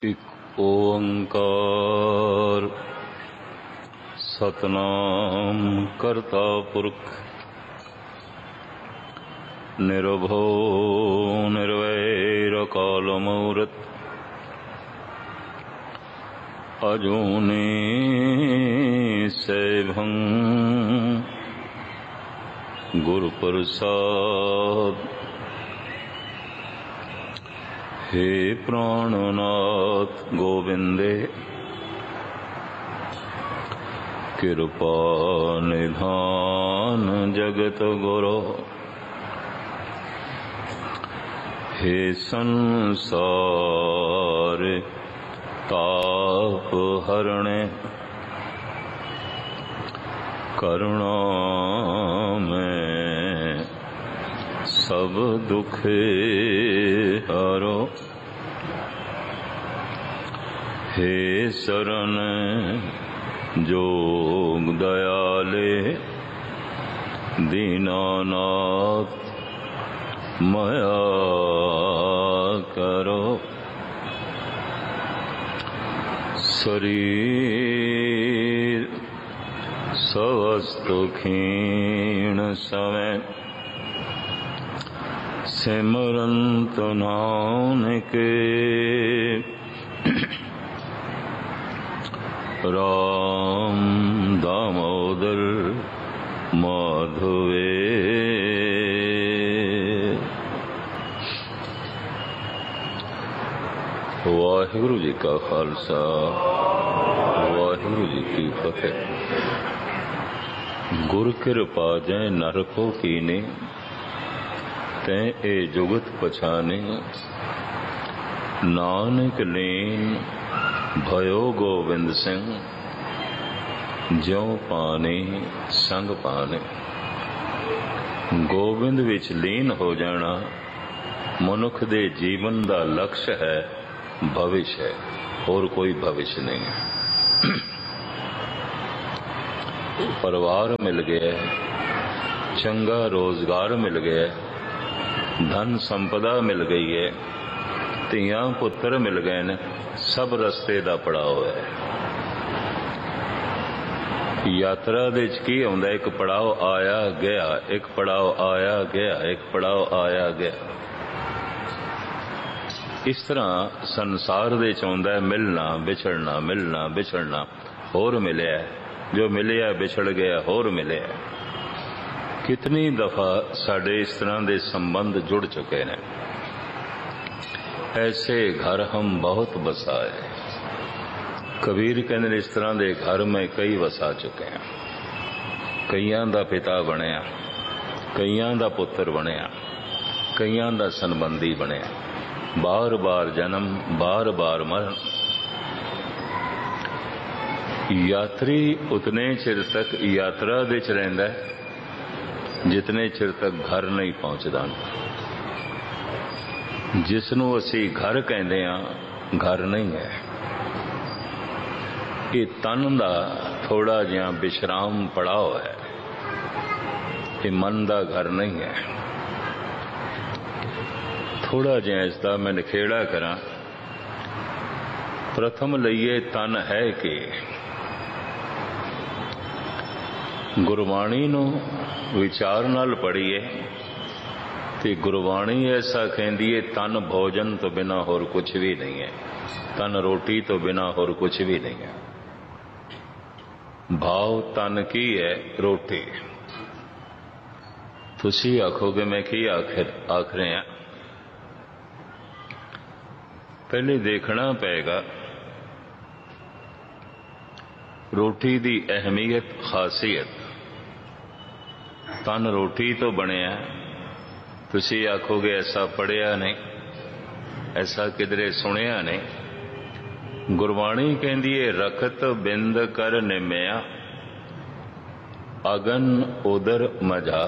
ਇੱਕ ਓੰਕਾਰ ਸਤਿਨਾਮ ਕਰਤਾ ਪੁਰਖ ਨਿਰਭਉ ਨਿਰਵੈਰ ਅਕਾਲ ਮੂਰਤ ਅਜੂਨੀ ਸੈਭੰ ਗੁਰ ਪ੍ਰਸਾਦ। हे प्राणनाथ गोविंदे कृपा निधान जगत गुरो। हे संसार ताप हरणे करुणा में सब दुख हारो। हे शरण जोग दयाले दीनानाथ मया करो। शरीर स्वस्थ क्षीण समय सिमरंत नानके राम दामोदर माधवे। वाहिगुरु जी का खालसा वाहिगुरु जी की फतेह। गुर कृपा जै नर को कीने तै ए जुगत पछाने। नानक लीन भयो गोविंद सिंह ज्यों पाने संग पाने। गोविंद विच लीन हो जाना मनुख दे जीवन दा लक्ष्य है, भविष्य है, और कोई भविष्य नहीं है। परिवार मिल गया, चंगा रोजगार मिल गया, धन संपदा मिल गई है, ਧੀਆਂ ਪੁੱਤਰ ਮਿਲ ਗਏ ਨੇ, ਸਭ ਰਸਤੇ ਦਾ ਪੜਾਅ ਹੈ। ਯਾਤਰਾ ਦੇ ਵਿੱਚ ਕੀ ਆਉਂਦਾ? ਇੱਕ ਪੜਾਅ ਆਇਆ ਗਿਆ, ਇੱਕ ਪੜਾਅ ਆਇਆ ਗਿਆ, ਇੱਕ ਪੜਾਅ ਆਇਆ ਗਿਆ। ਇਸ ਤਰ੍ਹਾਂ ਸੰਸਾਰ ਦੇ ਵਿੱਚ ਆਉਂਦਾ ਮਿਲਣਾ ਵਿਛੜਨਾ, ਮਿਲਣਾ ਵਿਛੜਨਾ। ਹੋਰ ਮਿਲਿਆ, ਜੋ ਮਿਲਿਆ ਵਿਛੜ ਗਿਆ, ਹੋਰ ਮਿਲਿਆ। ਕਿਤਨੀ ਦਫਾ ਸਾਡੇ ਇਸ ਤਰ੍ਹਾਂ ਦੇ ਸੰਬੰਧ ਜੁੜ ਚੁੱਕੇ ਨੇ। ऐसे घर हम बहुत बसाए। कबीर कहते इस तरह के घर में कई वसा चुके हैं। कईयां दा पिता बनया, कईयां दा पुत्र बनया, कईयां दा संबंधी बनया। बार बार जन्म, बार बार मरण। यात्री उतने चिर तक यात्रा दे च रहिंदा है जितने चिर तक घर नहीं पहुंचदा। जिसनों असी घर कहते हैं, घर नहीं है। ये तन का थोड़ा जिहा विश्राम पड़ाव है, ये मन का घर नहीं है। थोड़ा जिहा इसका मैं निखेड़ा करा। प्रथम लईए तन है कि गुरबाणी नूं विचार नाल पढ़ीए ते गुरबाणी ऐसा कहती है तन भोजन तो बिना होर कुछ भी नहीं है, तन रोटी तो बिना होर कुछ भी नहीं है। भाव तन की है? रोटी। तुसी आखोगे मैं की आख रहे हैं? पहले देखना पेगा रोटी दी अहमियत, खासियत। तन रोटी तो बनिया, तुसी आखोगे ऐसा पढ़िया नहीं, ऐसा किधरे सुनिया नहीं। गुरबाणी कहती है रखत बिंद कर निमिया अगन उदर मजा।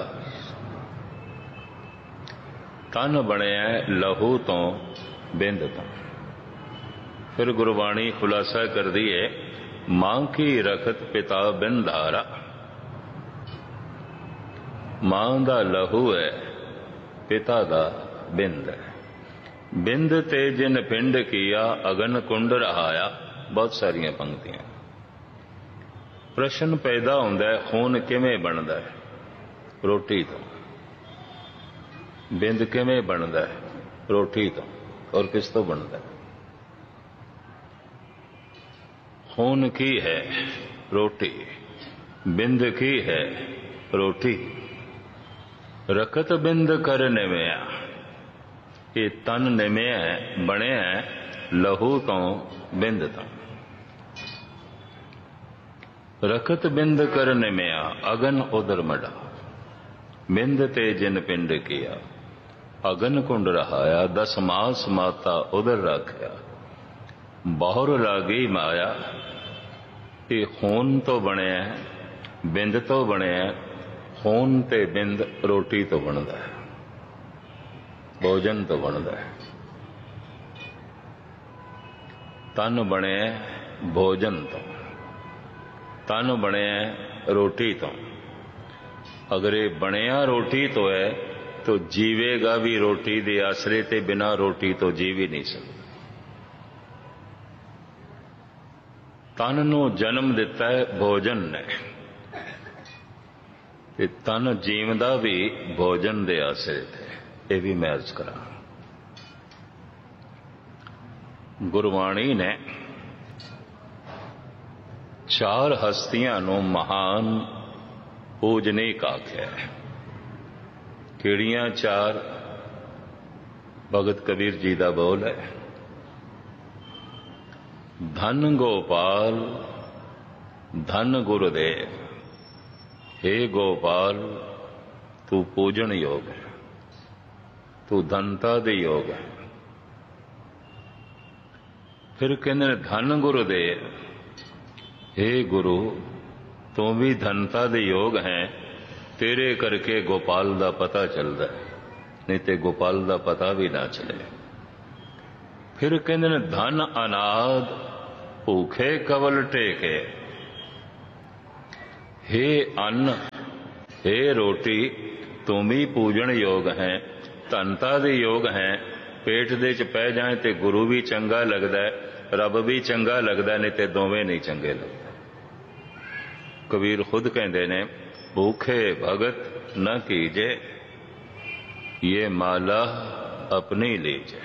तन बनया लहू तो बिंद तो। फिर गुरबाणी खुलासा कर दी है मां की रखत पिता बिंदारा। मां दा लहू है, पिता दा बिंद है। बिंद ते जिन पिंड किया अगन कुंड रहाया। बहुत सारिया पंक्तियां। प्रश्न पैदा होंदा है खून किवें बनदा है? रोटी तो। बिंद किवें बनदा है? रोटी तो। और किस तो बनदा है? खून की है? रोटी। बिंद की है? रोटी। रखत बिंद कर निवया। ये तन निवया बनिया लहू तो बिंद तो। रखत बिंद कर निमया अगन उदर मड़ा। बिंद ते जिन पिंड किया अगन कुंड रहाया। 10 मास माता उदर रखया। बहुर लागी माया। ये खून तो बनया बिंद तो बनया। खून ते बिंद रोटी तो बनता है, भोजन तो बनता है। तन बने भोजन तो। तन बने रोटी तो। अगर ये बनया रोटी तो है तो जीवेगा भी रोटी दे आसरे ते। बिना रोटी तो जीव ही नहीं सकता। तन नू जन्म दिता है भोजन ने ते तन जीवदा भी भोजन दे आसरे ते। ये भी मैं अर्ज करा। गुरबाणी ने 4 हस्तियां नू महान पूजनीक आख्या है। किहड़ियां 4? भगत कबीर जी दा बोल है, धन गोपाल धन गुरुदेव। हे गोपाल तू पूजन योग है, तू धनता दे योग है। फिर कहते धन गुरुदेव। हे गुरु तू भी धनता दे योग है। तेरे करके गोपाल दा पता चलता है, नहीं तो गोपाल दा पता भी ना चले। फिर कहते धन अनाद भूखे कवल टेके। हे अन्न हे रोटी तू भी पूजन योग है, धनता दे योग है। पेट दे च पै जाए तो गुरु भी चंगा लगता है, रब भी चंगा लगता है, नहीं तो दोवें नहीं चंगे लगते। कबीर खुद कहते ने भूखे भगत न कीजे, ये माला अपनी लीजे।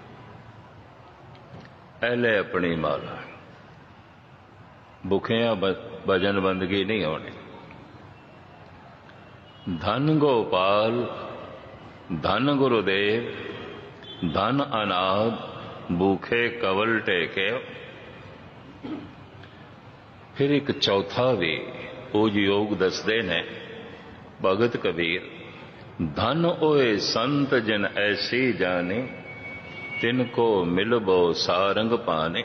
पहले अपनी माला। भुखिया भजन बंदगी नहीं होनी। धन गोपाल धन गुरुदेव धन अनाद भूखे कवल टेके। फिर एक चौथा भी पूज योग दसदे ने भगत कबीर। धन ओए संत जिन ऐसी जाने, तिनको मिलबो सारंग पाने।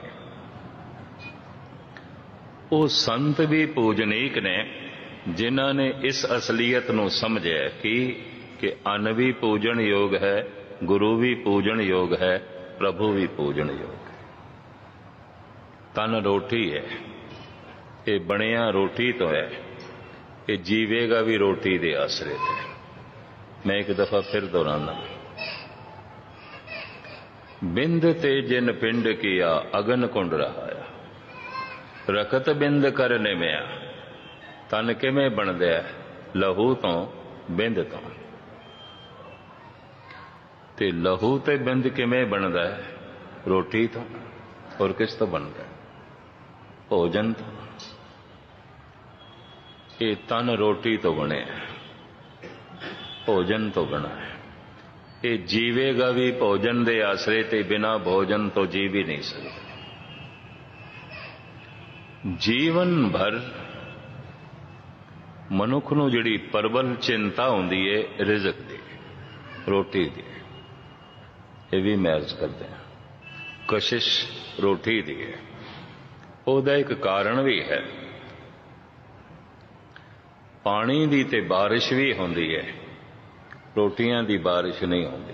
वो संत भी पूजनीक ने जिन्हों ने इस असलीयत नू समझिया कि अन्न भी पूजन योग है, गुरु भी पूजन योग है, प्रभु भी पूजन योग है। तन रोटी है, ये बनिया रोटी तो है, ये जीवेगा भी रोटी दे आसरे थे। मैं एक दफा फिर दोहराना। बिंद ते जिन पिंड किया अगन कुंड रहाया। रखत बिंद कर निमया। तन किवें बनदा है? लहू तो बिंद तो। ते लहू ते बिंद किवें बनदा है? रोटी तो। और किस तो बनदा है? भोजन तो। ये तन रोटी तो बने, भोजन तो बना है। ये जीवेगा भी भोजन दे आसरे ते, बिना भोजन तो जीव ही नहीं सकता। जीवन भर मनुख नूं जिहड़ी प्रबल चिंता हुंदी है रिज़क दी, रोटी दी। ये भी मैं अर्ज करदा हां, कशिश रोटी दी है। ਉਹਦਾ एक कारण भी है। पानी दी ते बारिश भी होंदी है, रोटियां दी बारिश नहीं होंदी।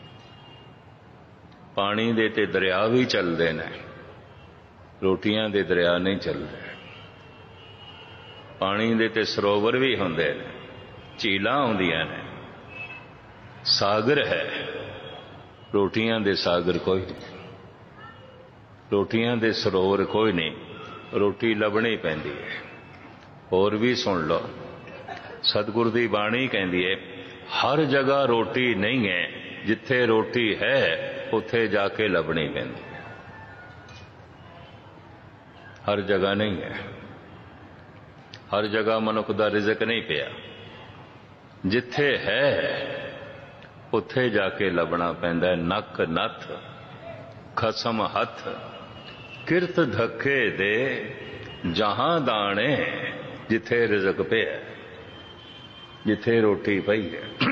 पानी दे ते दरिया भी चलते हैं, रोटियां दे दरिया नहीं चलते। पानी दे ते सरोवर भी होंदे ने, झीलां होंदियां ने, सागर है, ਰੋਟੀਆਂ ਦੇ ਸਾਗਰ ਕੋਈ ਨਹੀਂ, ਰੋਟੀਆਂ ਦੇ ਸਰੋਵਰ ਕੋਈ ਨਹੀਂ, ਰੋਟੀ ਲੱਭਣੀ ਪੈਂਦੀ ਹੈ। ਹੋਰ ਵੀ ਸੁਣ ਲਓ, ਸਤਿਗੁਰ ਦੀ ਬਾਣੀ ਕਹਿੰਦੀ ਹੈ ਹਰ ਜਗ੍ਹਾ ਰੋਟੀ ਨਹੀਂ ਹੈ, ਜਿੱਥੇ ਰੋਟੀ ਹੈ ਉੱਥੇ ਜਾ ਕੇ ਲੱਭਣੀ ਪੈਂਦੀ ਹੈ। ਹਰ ਜਗ੍ਹਾ ਨਹੀਂ ਹੈ, ਹਰ ਜਗ੍ਹਾ ਮਨੁੱਖ ਦਾ ਰਿਜ਼ਕ ਨਹੀਂ ਪਿਆ। ਜਿੱਥੇ ਹੈ ਉੱਥੇ ਜਾ ਕੇ ਲੱਭਣਾ ਪੈਂਦਾ ਹੈ। ਨੱਕ ਨੱਥ ਖਸਮ ਹੱਥ, ਕਿਰਤ ਧੱਕੇ ਦੇ ਜਹਾਂ ਦਾਣੇ, ਜਿੱਥੇ ਰਿਜ਼ਕ ਪਿਆ, ਜਿੱਥੇ ਰੋਟੀ ਪਈ ਹੈ।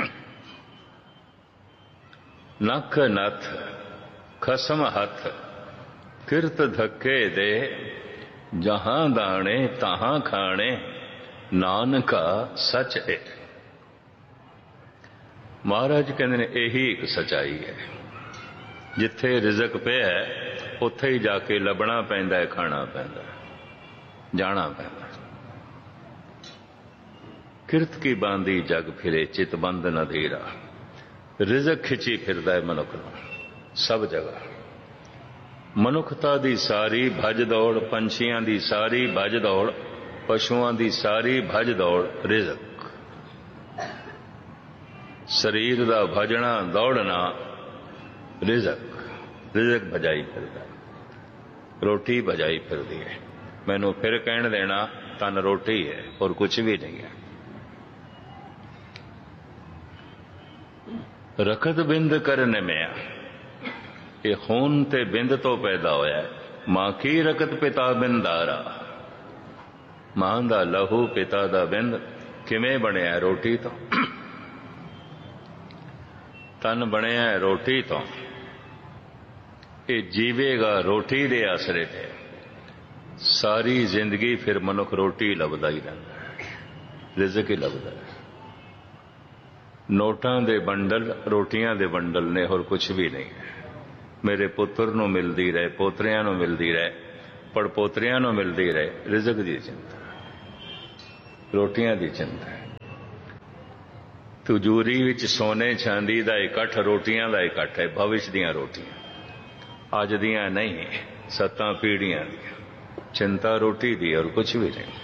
ਨੱਕ ਨੱਥ ਖਸਮ ਹੱਥ, ਕਿਰਤ ਧੱਕੇ ਦੇ ਜਹਾਂ ਦਾਣੇ, ਤਹਾਂ ਖਾਣੇ, ਨਾਨਕਾ ਸੱਚ ਹੈ। ਮਹਾਰਾਜ ਕਹਿੰਦੇ ਨੇ ਇਹੀ ਇੱਕ ਸਚਾਈ ਹੈ। ਜਿੱਥੇ ਰਿਜ਼ਕ ਪਿਆ ਉੱਥੇ ਹੀ ਜਾ ਕੇ ਲੱਭਣਾ ਪੈਂਦਾ ਹੈ, ਖਾਣਾ ਪੈਂਦਾ ਹੈ, ਜਾਣਾ ਪੈਂਦਾ। ਕਿਰਤ ਕੀ ਬਾਂਦੀ ਜਗ ਫਿਰੇ, ਚਿਤ ਬੰਦ ਨ ਧੀਰਾ। ਰਿਜ਼ਕ ਖਿੱਚੀ ਫਿਰਦਾ ਹੈ ਮਨੁੱਖ ਨੂੰ ਸਭ ਜਗ੍ਹਾ। ਮਨੁੱਖਤਾ ਦੀ ਸਾਰੀ ਭੱਜ ਦੌੜ, ਪੰਛੀਆਂ ਦੀ ਸਾਰੀ ਭੱਜ ਦੌੜ, ਪਸ਼ੂਆਂ ਦੀ ਸਾਰੀ ਭੱਜ ਦੌੜ ਰਿਜ਼ਕ। ਸਰੀਰ ਦਾ ਭਜਣਾ ਦੌੜਨਾ ਰਿਜ਼ਕ, ਰਿਜ਼ਕ ਭਜਾਈ ਫਿਰਦਾ, ਰੋਟੀ ਭਜਾਈ ਫਿਰਦੀ ਹੈ। ਮੈਨੂੰ ਫਿਰ ਕਹਿਣ ਦੇਣਾ ਤਨ ਰੋਟੀ ਹੈ, ਹੋਰ ਕੁਝ ਵੀ ਨਹੀਂ ਹੈ। ਰਖਤ ਬਿੰਦ ਕਰ ਨਿਮਿਆ, ਇਹ ਖੂਨ ਤੇ ਬਿੰਦ ਤੋਂ ਪੈਦਾ ਹੋਇਆ ਹੈ। ਮਾਂ ਕੀ ਰਕਤ ਪਿਤਾ ਬਿੰਦਾਰਾ, ਮਾਂ ਦਾ ਲਹੂ ਪਿਤਾ ਦਾ ਬਿੰਦ ਕਿਵੇਂ ਬਣਿਆ? ਰੋਟੀ ਤੋਂ। ਤਨ ਬਣਿਆ ਰੋਟੀ ਤੋਂ, ਇਹ ਜੀਵੇਗਾ ਰੋਟੀ ਦੇ ਆਸਰੇ ਤੇ। ਸਾਰੀ ਜ਼ਿੰਦਗੀ ਫਿਰ ਮਨੁੱਖ ਰੋਟੀ ਲੱਭਦਾ ਹੀ ਰਹਿੰਦਾ, ਰਿਜ਼ਕ ਹੀ ਲੱਭਦਾ। ਨੋਟਾਂ ਦੇ ਬੰਡਲ ਰੋਟੀਆਂ ਦੇ ਬੰਡਲ ਨੇ, ਹੋਰ ਕੁਝ ਵੀ ਨਹੀਂ ਹੈ। ਮੇਰੇ ਪੁੱਤਰ ਨੂੰ ਮਿਲਦੀ ਰਹੇ, ਪੋਤਰਿਆਂ ਨੂੰ ਮਿਲਦੀ ਰਹੇ, ਪੜਪੋਤਰਿਆਂ ਨੂੰ ਮਿਲਦੀ ਰਹੇ। ਰਿਜ਼ਕ ਦੀ ਚਿੰਤਾ, ਰੋਟੀਆਂ ਦੀ ਚਿੰਤਾ। ਤਿਜੋਰੀ ਵਿੱਚ ਸੋਨੇ ਚਾਂਦੀ ਦਾ ਇਕੱਠ, ਰੋਟੀਆਂ ਦਾ ਇਕੱਠ ਹੈ। ਭਵਿਸ਼ ਦੀਆਂ ਰੋਟੀਆਂ, ਅੱਜ ਦੀਆਂ ਨਹੀਂ, 7 ਪੀੜ੍ਹੀਆਂ ਦੀਆਂ। ਚਿੰਤਾ ਰੋਟੀ ਦੀ, ਔਰ ਕੁਝ ਵੀ ਨਹੀਂ।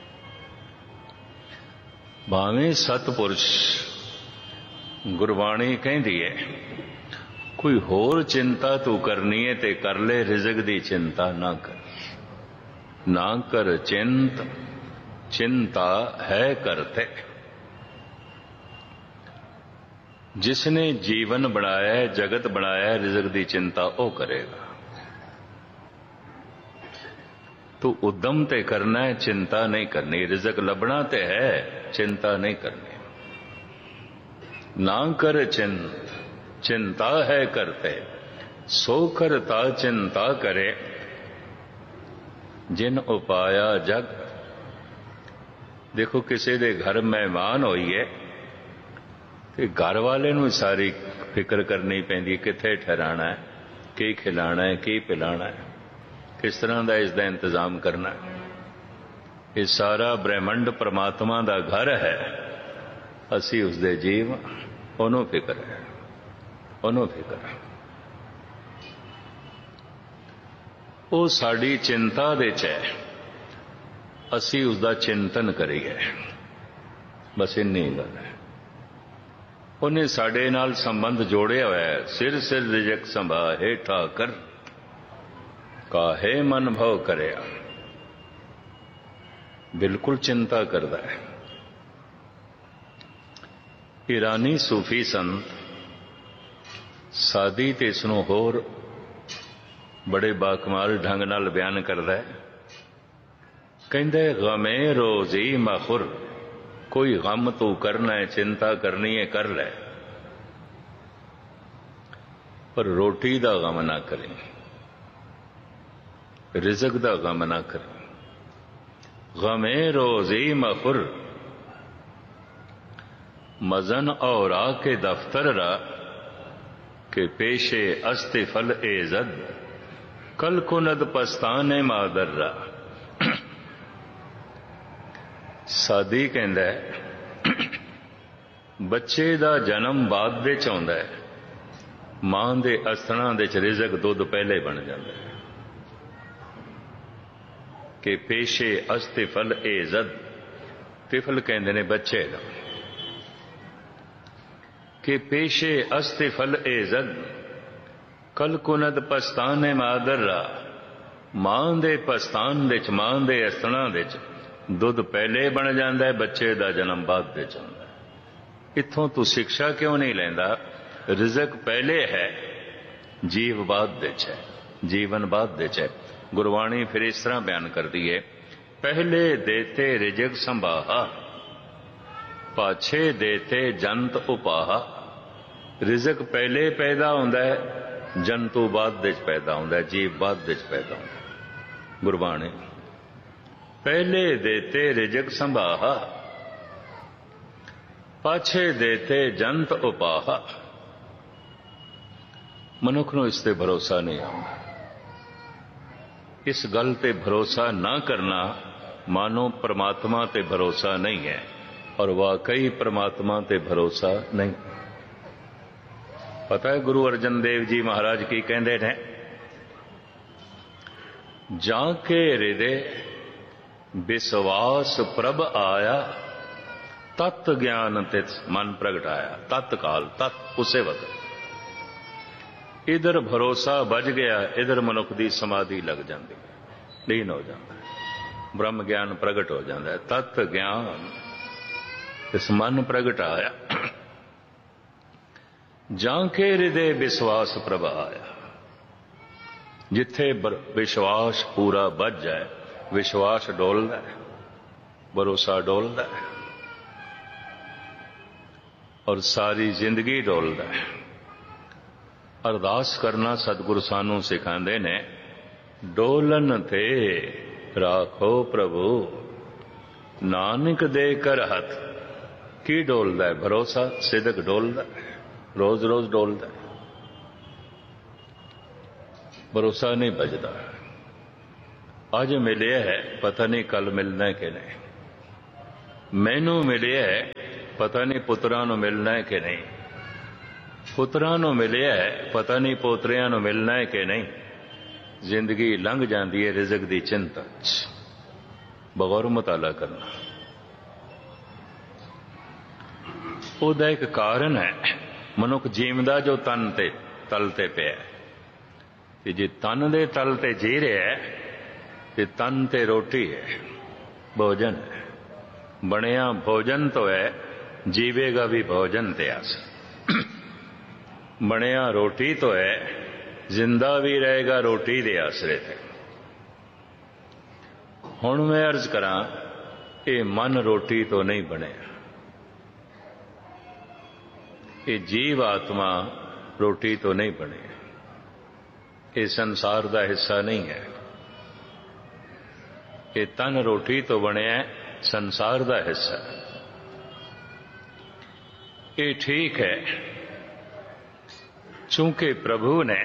ਭਾਵੇਂ ਸਤਪੁਰਸ਼, ਗੁਰਬਾਣੀ ਕਹਿੰਦੀ ਹੈ ਕੋਈ ਹੋਰ ਚਿੰਤਾ ਤੂੰ ਕਰਨੀ ਹੈ ਤੇ ਕਰ ਲੈ, ਰਿਜ਼ਕ ਦੀ ਚਿੰਤਾ ਨਾ ਕਰ। ਨਾ ਕਰ ਚਿੰਤ, ਚਿੰਤਾ ਹੈ ਕਰਤੇ। ਜਿਸਨੇ ਜੀਵਨ ਬਣਾਇਆ, ਜਗਤ ਬਣਾਇਆ, ਰਿਜ਼ਕ ਦੀ ਚਿੰਤਾ ਉਹ ਕਰੇਗਾ। ਤੂੰ ਉਦਮ ਤੇ ਕਰਨਾ ਹੈ, ਚਿੰਤਾ ਨਹੀਂ ਕਰਨੀ। ਰਿਜ਼ਕ ਲੱਭਣਾ ਤੇ ਹੈ, ਚਿੰਤਾ ਨਹੀਂ ਕਰਨੀ। ਨਾ ਕਰ ਚਿੰਤ, ਚਿੰਤਾ ਹੈ ਕਰਤੇ। ਸੋ ਕਰਤਾ ਚਿੰਤਾ ਕਰੇ, ਜਿਨ ਉਪਾਇਆ ਜਗ। ਦੇਖੋ, ਕਿਸੇ ਦੇ ਘਰ ਮਹਿਮਾਨ ਹੋਈਏ ਤੇ ਘਰ ਵਾਲੇ ਨੂੰ ਸਾਰੀ ਫਿਕਰ ਕਰਨੀ ਪੈਂਦੀ, ਕਿੱਥੇ ਠਹਿਰਾਣਾ ਹੈ, ਕੀ ਖਿਲਾਣਾ ਹੈ, ਕੀ ਪਿਲਾਣਾ ਹੈ, ਕਿਸ ਤਰ੍ਹਾਂ ਦਾ ਇਸ ਦਾ ਇੰਤਜ਼ਾਮ ਕਰਨਾ ਹੈ। ਇਹ ਸਾਰਾ ਬ੍ਰਹਿਮੰਡ ਪਰਮਾਤਮਾ ਦਾ ਘਰ ਹੈ, ਅਸੀਂ ਉਸਦੇ ਜੀਵ। ਉਹਨੂੰ ਫਿਕਰ ਹੈ, ਉਹਨੂੰ ਫਿਕਰ ਹੈ। ਉਹ ਸਾਡੀ ਚਿੰਤਾ ਦੇ ਚ ਹੈ, ਅਸੀਂ ਉਸਦਾ ਚਿੰਤਨ ਕਰੀਏ, ਬਸ ਇੰਨੀ ਗੱਲ ਹੈ। ਉਹਨੇ ਸਾਡੇ ਨਾਲ ਸੰਬੰਧ ਜੋੜਿਆ ਹੋਇਆ ਹੈ। ਸਿਰ ਸਿਰ ਰਿਜਕ ਸੰਭਾਹੇ ਠਾਕਰ, ਕਾਹੇ ਮਨ ਭਉ ਕਰਿਆ। ਬਿਲਕੁਲ ਚਿੰਤਾ ਕਰਦਾ ਹੈ। ਈਰਾਨੀ ਸੂਫੀ ਸੰਤ ਸਾਦੀ ਤੇ ਇਸ ਨੂੰ ਹੋਰ ਬੜੇ ਬਾਕਮਾਲ ਢੰਗ ਨਾਲ ਬਿਆਨ ਕਰਦਾ ਹੈ। ਕਹਿੰਦੇ ਗਮੇ ਰੋਜ਼ੀ ਮਖੁਰ, ਕੋਈ ਗਮ ਤੂੰ ਕਰਨਾ ਹੈ, ਚਿੰਤਾ ਕਰਨੀ ਹੈ, ਕਰ ਲੈ, ਪਰ ਰੋਟੀ ਦਾ ਗਮ ਨਾ ਕਰੇ, ਰਿਜ਼ਕ ਦਾ ਗਮ ਨਾ ਕਰੇ। ਗਮੇ ਰੋਜ਼ੀ ਮਖੁਰ, मजन और के दफ्तर रा के पेशे अस्ते फल एजद, कल कुनद पस्ताने मादर रा। सादी कहंदा है बच्चे दा जन्म बाद विच आउंदा है, ਮਾਂ ਦੇ ਅਸਥਾਨਾਂ ਦੇ 'ਚ ਰਿਜ਼ਕ ਦੁੱਧ ਪਹਿਲੇ ਬਣ ਜਾਂਦਾ ਹੈ ਕਿ ਪੇਸ਼ੇ ਅਸਤੇ ਫਲ ਏਜ਼ਦ, ਤਿਫਲ ਕਹਿੰਦੇ ਨੇ ਬੱਚੇ ਦਾ, ਕਿ ਪੇਸ਼ੇ ਅਸਤੇ ਫਲ ਏਜ਼ਦ ਕਲ ਕੁਨਦ ਪਸਤਾਨੇ ਮਾਦਰਾ। ਮਾਂ ਦੇ ਪਸਤਾਨ ਦੇ 'ਚ, ਮਾਂ ਦੇ ਅਸਥਾਨਾਂ ਦੇ 'ਚ ਦੁੱਧ ਪਹਿਲੇ ਬਣ ਜਾਂਦਾ ਹੈ, ਬੱਚੇ ਦਾ ਜਨਮ ਬਾਅਦ ਵਿੱਚ ਹੁੰਦਾ ਹੈ। ਇੱਥੋਂ ਤੂੰ ਸਿੱਖਿਆ ਕਿਉਂ ਨਹੀਂ ਲੈਂਦਾ? ਰਿਜ਼ਕ ਪਹਿਲੇ ਹੈ, ਜੀਵ ਬਾਅਦ ਵਿੱਚ ਹੈ, ਜੀਵਨ ਬਾਅਦ ਵਿੱਚ ਹੈ। ਗੁਰਬਾਣੀ ਫਿਰ ਇਸ ਤਰ੍ਹਾਂ ਬਿਆਨ ਕਰਦੀ ਹੈ, ਪਹਿਲੇ ਦੇਤੇ ਰਿਜ਼ਕ ਸੰਭਾਹਾ, ਪਾਛੇ ਦੇਤੇ ਜੰਤ ਉਪਾਹਾ। ਰਿਜ਼ਕ ਪਹਿਲੇ ਪੈਦਾ ਹੁੰਦਾ ਹੈ, ਜੰਤੂ ਬਾਅਦ ਵਿੱਚ ਪੈਦਾ ਹੁੰਦਾ ਹੈ, ਜੀਵ ਬਾਅਦ ਵਿੱਚ ਪੈਦਾ ਹੁੰਦਾ ਹੈ। ਗੁਰਬਾਣੀ ਪਹਿਲੇ ਦੇਤੇ ਰਿਜ਼ਕ ਸੰਭਾਹਾ, ਪਾਛੇ ਦੇਤੇ ਜੰਤ ਉਪਾਹਾ। ਮਨੁੱਖ ਨੂੰ ਇਸ ਤੇ ਭਰੋਸਾ ਨਹੀਂ ਆਉਂਦਾ। ਇਸ ਗੱਲ ਤੇ ਭਰੋਸਾ ਨਾ ਕਰਨਾ ਮਾਨੋ ਪ੍ਰਮਾਤਮਾ ਤੇ ਭਰੋਸਾ ਨਹੀਂ ਹੈ, ਔਰ ਵਾਕਈ ਪ੍ਰਮਾਤਮਾ ਤੇ ਭਰੋਸਾ ਨਹੀਂ। ਪਤਾ ਹੈ ਗੁਰੂ ਅਰਜਨ ਦੇਵ ਜੀ ਮਹਾਰਾਜ ਕੀ ਕਹਿੰਦੇ ਨੇ? ਜਾਂ ਕੇ ਹਿਰਦੇ ਵਿਸ਼ਵਾਸ ਪ੍ਰਭ ਆਇਆ, ਤਤ ਗਿਆਨ ਤਿਤ ਮਨ ਪ੍ਰਗਟਾਇਆ। ਤਤਕਾਲ, ਤਤ ਉਸੇ ਵਕਤ ਇਧਰ ਭਰੋਸਾ ਵੱਜ ਗਿਆ, ਇਧਰ ਮਨੁੱਖ ਦੀ ਸਮਾਧੀ ਲੱਗ ਜਾਂਦੀ, ਲੀਨ ਹੋ ਜਾਂਦਾ, ਬ੍ਰਹਮ ਗਿਆਨ ਪ੍ਰਗਟ ਹੋ ਜਾਂਦਾ ਹੈ। ਤਤ ਗਿਆਨ ਇਸ ਮਨ ਪ੍ਰਗਟਾਇਆ, ਜਾਂ ਕੇ ਹਿਰਦੇ ਵਿਸ਼ਵਾਸ ਪ੍ਰਭ ਆਇਆ। ਜਿੱਥੇ ਵਿਸ਼ਵਾਸ ਪੂਰਾ ਵੱਜ ਜਾਏ, ਵਿਸ਼ਵਾਸ ਡੋਲਦਾ ਹੈ, ਭਰੋਸਾ ਡੋਲਦਾ ਹੈ, ਔਰ ਸਾਰੀ ਜ਼ਿੰਦਗੀ ਡੋਲਦਾ ਹੈ। ਅਰਦਾਸ ਕਰਨਾ ਸਤਿਗੁਰੂ ਸਾਨੂੰ ਸਿਖਾਉਂਦੇ ਨੇ, ਡੋਲਨ ਤੇ ਰਾਖੋ ਪ੍ਰਭੂ ਨਾਨਕ ਦੇ ਕਰ ਹੱਥ। ਕੀ ਡੋਲਦਾ ਹੈ? ਭਰੋਸਾ, ਸਿਦਕ ਡੋਲਦਾ ਹੈ, ਰੋਜ਼ ਰੋਜ਼ ਡੋਲਦਾ ਹੈ। ਭਰੋਸਾ ਨਹੀਂ ਬਚਦਾ। ਅੱਜ ਮਿਲਿਆ ਹੈ, ਪਤਾ ਨਹੀਂ ਕੱਲ ਮਿਲਣਾ ਕਿ ਨਹੀਂ। ਮੈਨੂੰ ਮਿਲਿਆ ਹੈ, ਪਤਾ ਨਹੀਂ ਪੁੱਤਰਾਂ ਨੂੰ ਮਿਲਣਾ ਹੈ ਕਿ ਨਹੀਂ। ਪੁੱਤਰਾਂ ਨੂੰ ਮਿਲਿਆ ਹੈ, ਪਤਾ ਨਹੀਂ ਪੋਤਰਿਆਂ ਨੂੰ ਮਿਲਣਾ ਹੈ ਕਿ ਨਹੀਂ। ਜ਼ਿੰਦਗੀ ਲੰਘ ਜਾਂਦੀ ਹੈ ਰਿਜ਼ਕ ਦੀ ਚਿੰਤਾ 'ਚ। ਬਗੌਰ ਮੁਤਾਲਾ ਕਰਨਾ ਉਹਦਾ ਇੱਕ ਕਾਰਨ ਹੈ। ਮਨੁੱਖ ਜੀਵਦਾ ਜੋ ਤਨ ਤੇ ਤਲ ਤੇ ਪਿਆ, ਤੇ ਜੇ ਤਨ ਦੇ ਤਲ ਤੇ ਜੀ ਰਿਹਾ ਤੇ ਤਨ ਤੇ ਰੋਟੀ ਹੈ, ਭੋਜਨ ਹੈ। ਬਣਿਆ ਭੋਜਨ ਤੋਂ ਹੈ, ਜੀਵੇਗਾ ਵੀ ਭੋਜਨ ਤੇ ਆਸ। ਬਣਿਆ ਰੋਟੀ ਤੋਂ ਹੈ, ਜ਼ਿੰਦਾ ਵੀ ਰਹੇਗਾ ਰੋਟੀ ਦੇ ਆਸਰੇ ਤੇ। ਹੁਣ ਮੈਂ ਅਰਜ਼ ਕਰਾਂ, ਇਹ ਮਨ ਰੋਟੀ ਤੋਂ ਨਹੀਂ ਬਣਿਆ, ਇਹ ਜੀਵ ਆਤਮਾ ਰੋਟੀ ਤੋਂ ਨਹੀਂ ਬਣੇ। ਇਹ ਸੰਸਾਰ ਦਾ ਹਿੱਸਾ ਨਹੀਂ ਹੈ। ਇਹ ਤਨ ਰੋਟੀ ਤੋਂ ਬਣਿਆ, ਸੰਸਾਰ ਦਾ ਹਿੱਸਾ। ਇਹ ਠੀਕ ਹੈ, ਚੂੰਕਿ ਪ੍ਰਭੂ ਨੇ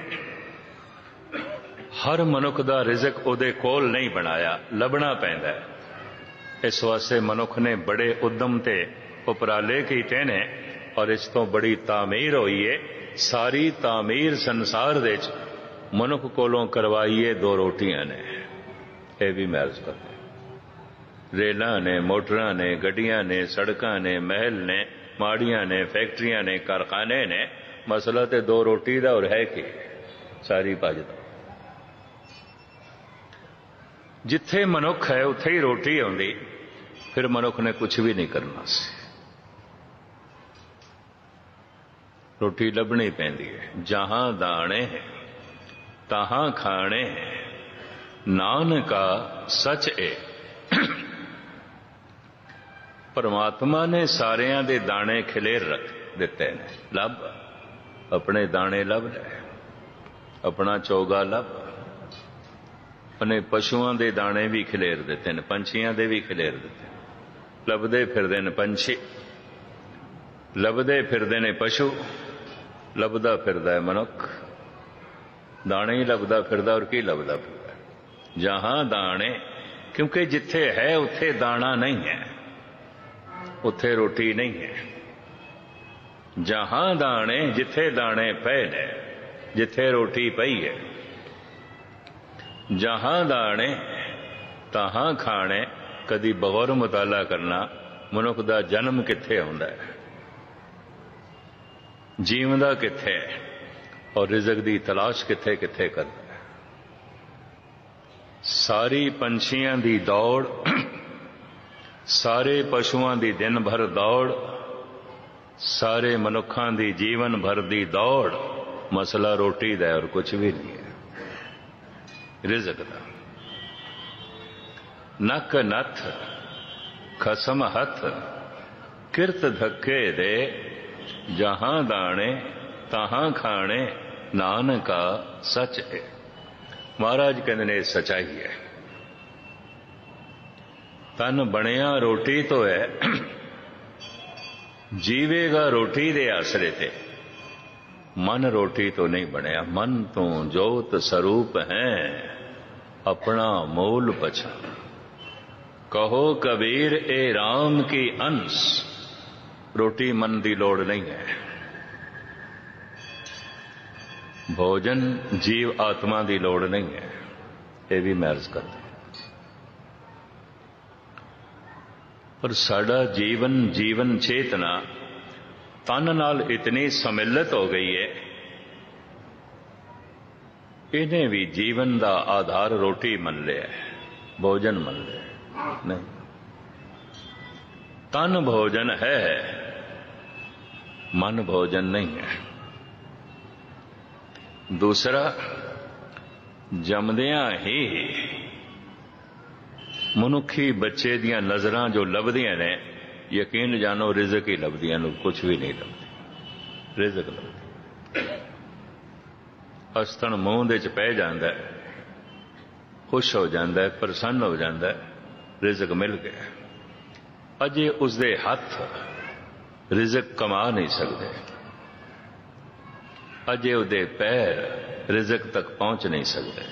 ਹਰ ਮਨੁੱਖ ਦਾ ਰਿਜ਼ਕ ਉਹਦੇ ਕੋਲ ਨਹੀਂ ਬਣਾਇਆ, ਲੱਭਣਾ ਪੈਂਦਾ ਹੈ। ਇਸ ਵਾਸਤੇ ਮਨੁੱਖ ਨੇ ਬੜੇ ਉਦਮ ਤੇ ਉਪਰਾਲੇ ਕੀਤੇ ਨੇ, ਔਰ ਇਸ ਤੋਂ ਬੜੀ ਤਾਮੀਰ ਹੋਈ ਹੈ। ਸਾਰੀ ਤਾਮੀਰ ਸੰਸਾਰ ਦੇ ਵਿੱਚ ਮਨੁੱਖ ਕੋਲੋਂ ਕਰਵਾਈਏ ਦੋ ਰੋਟੀਆਂ ਨੇ। ਇਹ ਵੀ ਮੈਂ ਅਰਜ਼ ਕਰਦਾ, ਰੇਲਾਂ ਨੇ, ਮੋਟਰਾਂ ਨੇ, ਗੱਡੀਆਂ ਨੇ, ਸੜਕਾਂ ਨੇ, ਮਹਿਲ ਨੇ, ਮਾੜੀਆਂ ਨੇ, ਫੈਕਟਰੀਆਂ ਨੇ, ਕਾਰਖਾਨੇ ਨੇ। ਮਸਲਾ ਤੇ ਦੋ ਰੋਟੀ ਦਾ ਹੋਰ ਹੈ ਕਿ ਸਾਰੀ ਭੱਜਦਾ। ਜਿੱਥੇ ਮਨੁੱਖ ਹੈ ਉੱਥੇ ਹੀ ਰੋਟੀ ਆਉਂਦੀ, ਫਿਰ ਮਨੁੱਖ ਨੇ ਕੁਝ ਵੀ ਨਹੀਂ ਕਰਨਾ ਸੀ। ਰੋਟੀ ਲੱਭਣੀ ਪੈਂਦੀ ਹੈ। ਜਹਾਂ ਦਾਣੇ ਤਹਾਂ ਖਾਣੇ, ਨਾਨਕਾ ਸੱਚ ਏ। ਪਰਮਾਤਮਾ ਨੇ ਸਾਰਿਆਂ ਦੇ ਦਾਣੇ ਖਿਲੇਰ ਰੱਖ ਦਿੱਤੇ ਨੇ। ਲੱਭ, ਆਪਣੇ ਦਾਣੇ ਲੱਭ ਲੈ, ਆਪਣਾ ਚੋਗਾ ਲੱਭ। ਆਪਣੇ ਪਸ਼ੂਆਂ ਦੇ ਦਾਣੇ ਵੀ ਖਿਲੇਰ ਦਿੱਤੇ ਨੇ, ਪੰਛੀਆਂ ਦੇ ਵੀ ਖਿਲੇਰ ਦਿੱਤੇ। ਲੱਭਦੇ ਫਿਰਦੇ ਨੇ ਪੰਛੀ, ਲੱਭਦੇ ਫਿਰਦੇ ਨੇ ਪਸ਼ੂ, ਲੱਭਦਾ ਫਿਰਦਾ ਹੈ ਮਨੁੱਖ। ਦਾਣੇ ਹੀ ਲੱਭਦਾ ਫਿਰਦਾ, ਔਰ ਕੀ ਲੱਭਦਾ ਫਿਰਦਾ? ਜਹਾਂ ਦਾਣੇ, ਕਿਉਂਕਿ ਜਿੱਥੇ ਹੈ ਉੱਥੇ ਦਾਣਾ ਨਹੀਂ ਹੈ, ਉੱਥੇ ਰੋਟੀ ਨਹੀਂ ਹੈ। ਜਹਾਂ ਦਾਣੇ, ਜਿੱਥੇ ਦਾਣੇ ਪਏ ਨੇ जिथे रोटी पई है। जहां दाणे तहां खाणे। कदी बगौर मुताला करना मनुख दा जन्म किथे आउंदा है, जीवंदा किथे है, और रिज़क दी तलाश किथे किथे करदा है। सारी पंछियां दी दौड़, सारे पशुआं दी दिन भर दौड़, सारे मनुखां दी जीवन भर दी दौड़, मसला रोटी दा और कुछ भी नहीं है, रिज़क दा। नक नथ खसम हथ, किरत धक्के दे, जहां दाणे तहां खाणे, नानका सच है। महाराज कहते ने सच्चाई है। तन बनिया रोटी तो है, जीवेगा रोटी दे आसरे ते। मन रोटी तो नहीं बनया, मन तो जोत स्वरूप है, अपना मूल पछान। कहो कबीर ए राम की अंश, रोटी मन की लोड़ नहीं है। भोजन जीव आत्मा की लोड़ नहीं है, ये भी मैं अर्ज करता। पर साडा जीवन चेतना तन नाल इतनी सम्मिलित हो गई है, इन्हें भी जीवन का आधार रोटी मन लिया है, भोजन मन लिया नहीं। तन भोजन है, मन भोजन नहीं है। दूसरा, जमदियां ही मनुखी बच्चे दियां नज़रां जो लभदियां ने, यकीन जानो रिज़क ही लभदियां, कुछ भी नहीं लभदी, रिज़क लभदी। हसतन मूंह दे च पै जांदा है, खुश हो जाता है, प्रसन्न हो जाता है, रिज़क मिल गया। अजे उसदे हथ रिज़क कमा नहीं सकते, अजे उसदे पैर रिज़क तक पहुंच नहीं सकते।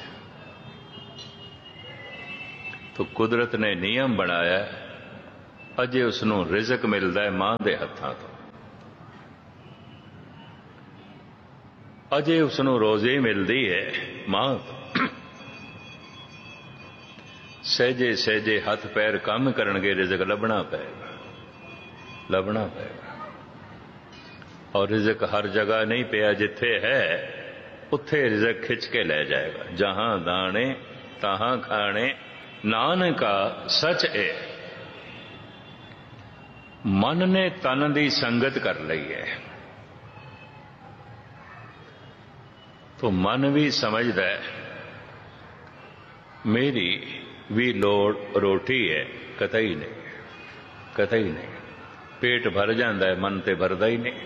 तो कुदरत ने नियम बनाया, अजे उसनों रिज़क मिलता है मां दे हत्थां तो, अजे उसनों रोज़ी मिलती है मां तो। सहजे सहजे हथ पैर काम करनगे, रिज़क लभना पेगा, लभना पेगा। और रिज़क हर जगह नहीं पिया, जिथे है उथे रिज़क खिंच के ले जाएगा। जहां दाणे तहां खाणे, नानका सच है। मन ने तन की संगत कर ली है, तो मन भी समझदा है मेरी भी लोड़ रोटी है, कतई नहीं, कतई नहीं। पेट भर जाता है, मन ते भरदा ही नहीं।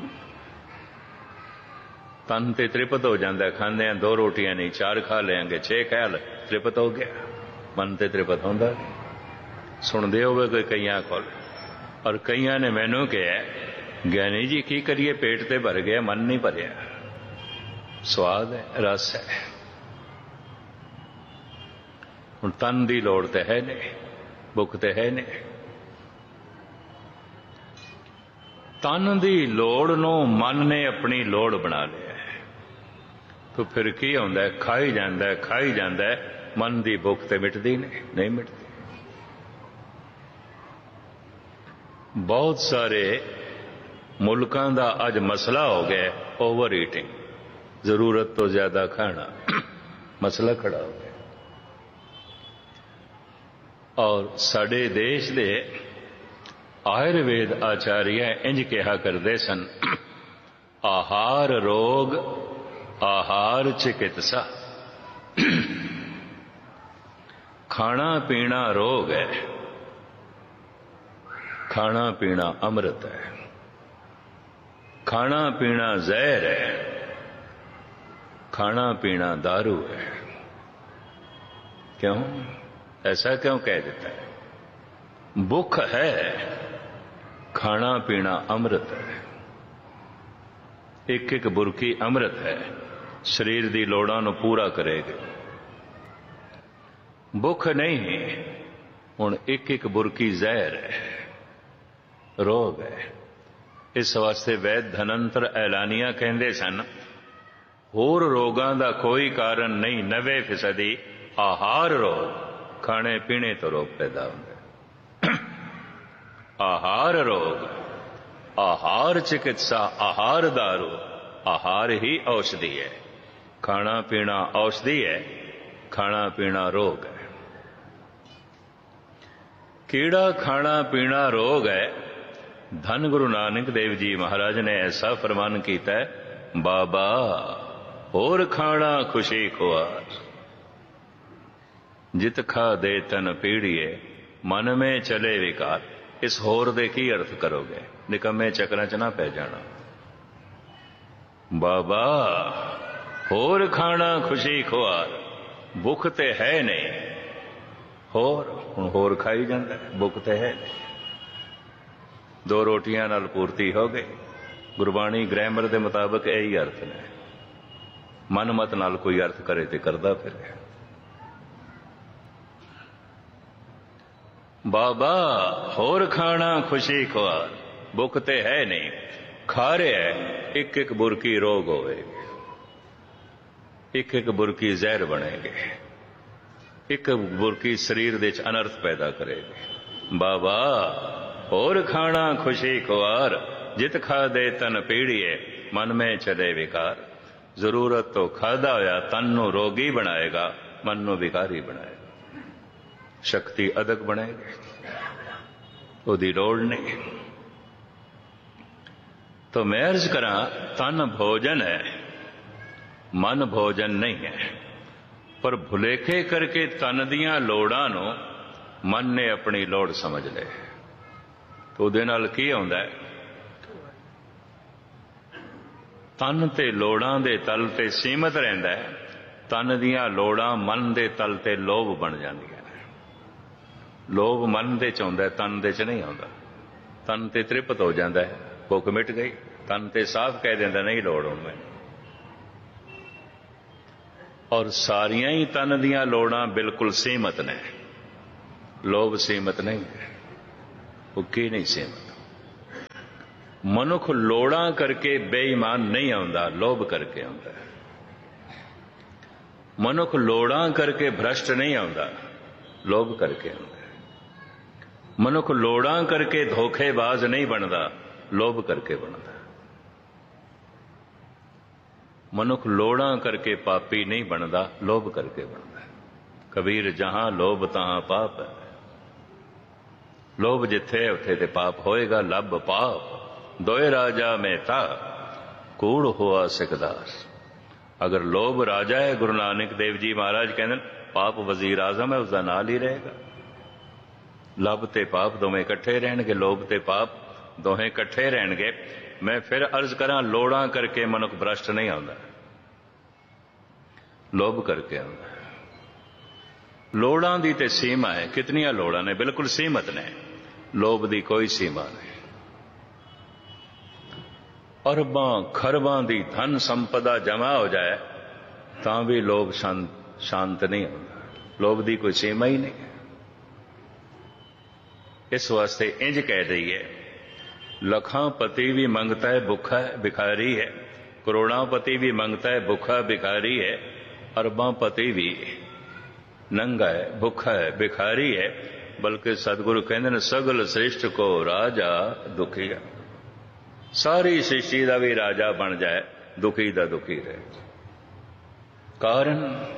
तन ते तृप्त हो जाता है, खांदे हैं 2 रोटियां नहीं 4 खा लेंगे, 6 खा ले, तृप्त हो गया। मन ते तृप्त होंदा सुनते हो कोई कईयां कोल, और कईयां ने मैनू कहा, ज्ञानी जी की करिए, पेट ते भर गया, मन नहीं भरिया। स्वाद है, रस है। हुण तन की लोड़ तो है नहीं, भुख तो है नहीं। तन की लोड़ नूं मन ने अपनी लोड़ बना लिया है, तो फिर की होंदा है, खाई जांदा है, खाई जांदा है, मन की भुख तो मिटदी नहीं मिटदी। बहुत सारे मुल्कां दा अज मसला हो गया ओवर ईटिंग, जरूरत तो ज्यादा खाना, मसला खड़ा हो गया। और साडे देश दे आयुर्वेद आचार्य इंज कहा करते सन, आहार रोग आहार चिकित्सा। खाना पीना रोग है, खाना पीना अमृत है। खाना पीना जहर है, खाना पीना दारू है। क्यों ऐसा क्यों कह देता है? भुख है, खाना पीना अमृत है। एक एक बुरकी अमृत है, शरीर की लोड़ां नूं पूरा करेगी। भुख नहीं, हुण एक एक बुरकी जहर है, रोग है। इस वास्ते वैद धनंतर ऐलानिया कहते सन, ਹੋਰ ਰੋਗਾਂ ਦਾ ਕੋਈ ਕਾਰਨ ਨਹੀਂ। 90% ਆਹਾਰ ਰੋਗ, ਖਾਣੇ ਪੀਣੇ ਤੋਂ ਰੋਗ ਪੈਦਾ ਹੁੰਦੇ। ਆਹਾਰ ਰੋਗ, ਆਹਾਰ ਚਿਕਿਤਸਾ, ਆਹਾਰ ਦਾਰੂ। ਆਹਾਰ ਹੀ ਔਸ਼ਧੀ ਹੈ। ਖਾਣਾ ਪੀਣਾ ਔਸ਼ਧੀ ਹੈ, ਖਾਣਾ ਪੀਣਾ ਰੋਗ ਹੈ। ਕਿਹੜਾ ਖਾਣਾ ਪੀਣਾ ਰੋਗ ਹੈ? ਧੰਨ ਗੁਰੂ ਨਾਨਕ ਦੇਵ ਜੀ ਮਹਾਰਾਜ ਨੇ ਐਸਾ ਫਰਮਾਨ ਕੀਤਾ ਹੈ, ਬਾਬਾ ਹੋਰ ਖਾਣਾ ਖੁਸ਼ੀ ਖੁਆਰ, ਜਿਤ ਖਾ ਦੇ ਤਨ ਪੀੜੀਏ, ਮਨ ਮੇ ਚਲੇ ਵਿਕਾਰ। ਇਸ ਹੋਰ ਦੇ ਕੀ ਅਰਥ ਕਰੋਗੇ? ਨਿਕੰਮੇ ਚੱਕਰਾਂ ਚ ਨਾ ਪੈ ਜਾਣਾ। ਬਾਬਾ ਹੋਰ ਖਾਣਾ ਖੁਸ਼ੀ ਖੁਆਰ, ਭੁੱਖ ਤੇ ਹੈ ਨਹੀਂ। ਹੋਰ ਹੁਣ ਹੋਰ ਖਾਈ ਜਾਂਦਾ, ਭੁੱਖ ਤੇ ਹੈ ਨਹੀਂ। 2 ਰੋਟੀਆਂ ਨਾਲ ਪੂਰਤੀ ਹੋ ਗਈ। ਗੁਰਬਾਣੀ ਗ੍ਰਾਮਰ ਦੇ ਮੁਤਾਬਕ ਇਹੀ ਅਰਥ ਨੇ। ਮਨਮਤ ਨਾਲ ਕੋਈ ਅਰਥ ਕਰੇ ਤੇ ਕਰਦਾ ਫਿਰੇ। ਬਾਬਾ ਹੋਰ ਖਾਣਾ ਖੁਸ਼ੀ ਖੁਆਰ, ਭੁੱਖ ਤੇ ਹੈ ਨਹੀਂ। ਖਾ ਰਿਹਾ ਇੱਕ ਇੱਕ ਬੁਰਕੀ ਰੋਗ ਹੋਵੇਗੀ, ਇੱਕ ਇੱਕ ਬੁਰਕੀ ਜ਼ਹਿਰ ਬਣੇਗੀ, ਇੱਕ ਬੁਰਕੀ ਸਰੀਰ ਦੇ ਚ ਅਨਰਥ ਪੈਦਾ ਕਰੇਗੀ। ਬਾਬਾ ਹੋਰ ਖਾਣਾ ਖੁਸ਼ੀ ਖੁਆਰ, ਜਿਤ ਖਾਦੇ ਤਨ ਪੀੜੀਏ, ਮਨ ਮੇ ਚਲੇ ਵਿਕਾਰ। ਜ਼ਰੂਰਤ ਤੋਂ ਖਾਦਾ ਹੋਇਆ ਤਨ ਨੂੰ ਰੋਗੀ ਬਣਾਏਗਾ, ਮਨ ਨੂੰ ਵਿਕਾਰੀ ਬਣਾਏਗਾ। ਸ਼ਕਤੀ ਅਦਕ ਬਣੇਗੀ, ਉਹਦੀ ਲੋੜ ਨਹੀਂ। तो मैं अर्ज करा, तन भोजन है, मन भोजन नहीं है। पर भुलेखे करके तन दियां लोड़ां नूं मन ने अपनी लोड़ समझ ले, तो उहदे नाल की आउंदा है? तन ते लोड़ां दे तल ते सीमित रहिंदा है। तन दियां लोड़ां मन दे तल ते लोभ बन जांदियां ने। लोभ मन दे च आउंदा है, तन दे च नहीं आउंदा। तन ते तृप्त हो जाता है, भुख मिट गई। तन ते साफ कह देंदा नहीं लोड़ हुण मैनूं। और सारियां ही तन दियां लोड़ां बिल्कुल सीमित ने। लोभ सीमित नहीं है, भुखी नहीं सीमित। मनुख लोड़ां करके बेईमान नहीं आउंदा, लोभ करके आउंदा। मनुख लोड़ां करके भ्रष्ट नहीं आउंदा, लोभ करके आउंदा। मनुख लोड़ां करके धोखेबाज नहीं बनता, लोभ करके बनता। मनुख लोड़ां करके पापी नहीं बनता, लोभ करके बनता। कबीर जहां लोभ तहां पाप है। लोभ जिथे उथे ते पाप होएगा। लब पाप दोए राजा में था, कूड़ हुआ सिकदार। अगर लोभ राजा है, गुरु नानक देव जी महाराज कहते पाप वजीर आजम है, उसका नाल ही रहेगा। लब ते पाप दोवें इकट्ठे रहणगे, लोभ ते पाप दोहें इकट्ठे रहणगे। मैं फिर अर्ज करा, लोड़ां करके मनुख भ्रष्ट नहीं आउंदा, लोभ करके आउंदा। लोड़ां दी ते सीमा है। कितनियां लोड़ां ने? बिल्कुल सीमित ने। लोभ दी कोई सीमा नहीं। अरबां खरबां दी धन संपदा जमा हो जाए तां भी लोभ शांत नहीं होता। लोभ दी कोई सीमा ही नहीं है। इस वास्ते इंज कह दईए, लखां पति भी मंगता है, भुखा है, भिखारी है। करोड़ां पति भी मंगता है, भुखा भिखारी है। अरबां पति भी नंगा है, भुखा है, भिखारी है। बल्कि सतगुरु कहते हैं, सगल श्रेष्ठ को राजा दुखी है। सारी सृष्टि का भी राजा बन जाए, दुखी दा दुखी रहे। कारण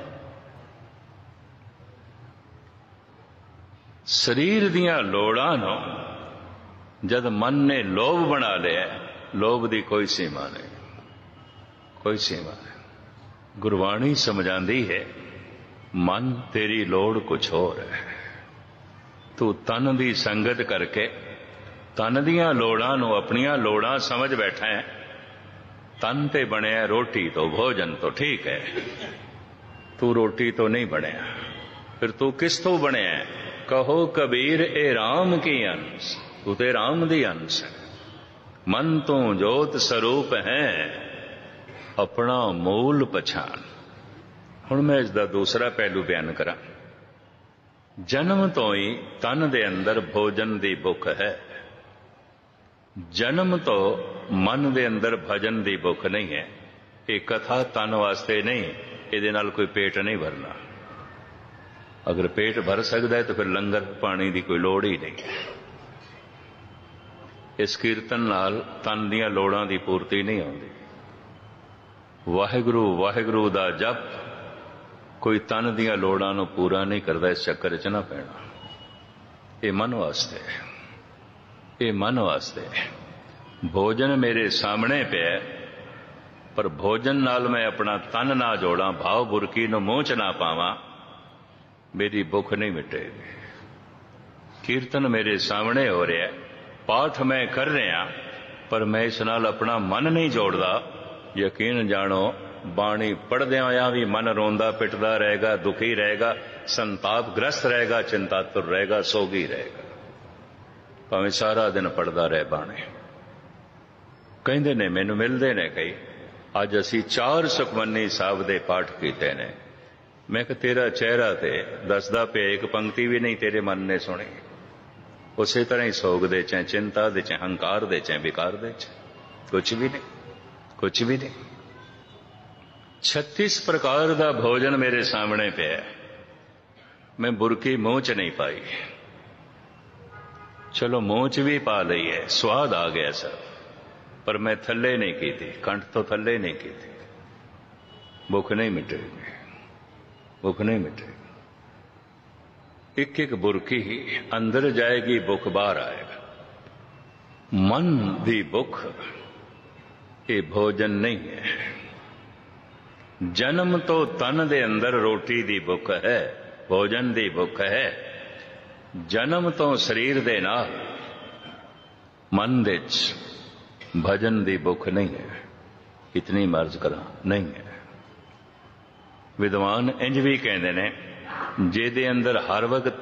शरीर दियां लोड़ां नूं जद मन ने लोभ बना लिया, लोभ की कोई सीमा नहीं, कोई सीमा नहीं। गुरबाणी समझाती है, मन तेरी लोड़ कुछ होर है। तू तन की संगत करके तन दियां लोड़ां नूं अपनियां लोड़ां समझ बैठा है। तन ते बनया रोटी तो भोजन तो ठीक है, तू रोटी तो नहीं बनया। फिर तू किस तो बनया? कहो कबीर ए राम की अंश, तू ते राम दी अंश है। मन तो जोत स्वरूप है, अपना मूल पछाण। हुण मैं इसका दूसरा पहलू बयान करा। जन्म तो ही तन दे अंदर भोजन दी भुख है। जन्म तो मन दे अंदर भजन दी भुख नहीं है। ये कथा तन वास्ते नहीं, ये नाल कोई पेट नहीं भरना। अगर पेट भर सकता है तो फिर लंगर पानी की कोई लोड़ ही नहीं है। इस कीर्तन नाल तन दियां लोड़ां दी पूर्ति नहीं होंदी। वाहिगुरु वाहिगुरु दा जप कोई तन दियां लोड़ां नूं पूरा नहीं करता। इस चक्कर च ना पैना। ये मन वास्ते, ये मन वास्ते। भोजन मेरे सामने पे, पर भोजन नाल मैं अपना तन ना जोड़ा, भाव बुरकी नूं मूंह च ना पावां, मेरी भुख नहीं मिटेगी। कीर्तन मेरे सामने हो रहा है, पाठ मैं कर रहा, पर मैं इस नाल अपना मन नहीं जोड़दा। यकीन जानो बाणी पढ़दे होया भी मन रोंदा पिटदा रहेगा, दुखी रहेगा, संतापग्रस्त रहेगा, चिंतातुर रहेगा, सोगी रहेगा, भावें सारा दिन पढ़दा रहे बाणी। कहंदे ने मैनू मिलदे ने कई, अज असी 4 सुखमनी साहब दे पाठ कीते ने। मैं कि तेरा चेहरा ते दसदा पे एक पंक्ति भी नहीं तेरे मन ने सुनी। उसे तरह ही सोग दे चाहे चिंता दे चाहे हंकार दे चाहे विकार दे चाहे कुछ भी नहीं, कुछ भी नहीं। 36 प्रकार का भोजन मेरे सामने पे है, मैं बुरकी मुंह च नहीं पाई। चलो मुंह च भी पा ली है, स्वाद आ गया सब, पर मैं थल्ले नहीं की थी, कंठ तो थल्ले नहीं की थी। भुख नहीं मिटेगी, भुख नहीं मिटेगी। एक एक बुरकी ही अंदर जाएगी, भुख बाहर आएगा। मन दी भुख ये भोजन नहीं है। जन्म तो तन दे अंदर रोटी दी भुख है, भोजन दी भुख है। जन्म तो शरीर दे नाल मन दे भजन दी भुख नहीं है। इतनी मर्ज करा नहीं है। विद्वान इंज भी कहते ने, जेदे अंदर हर वक्त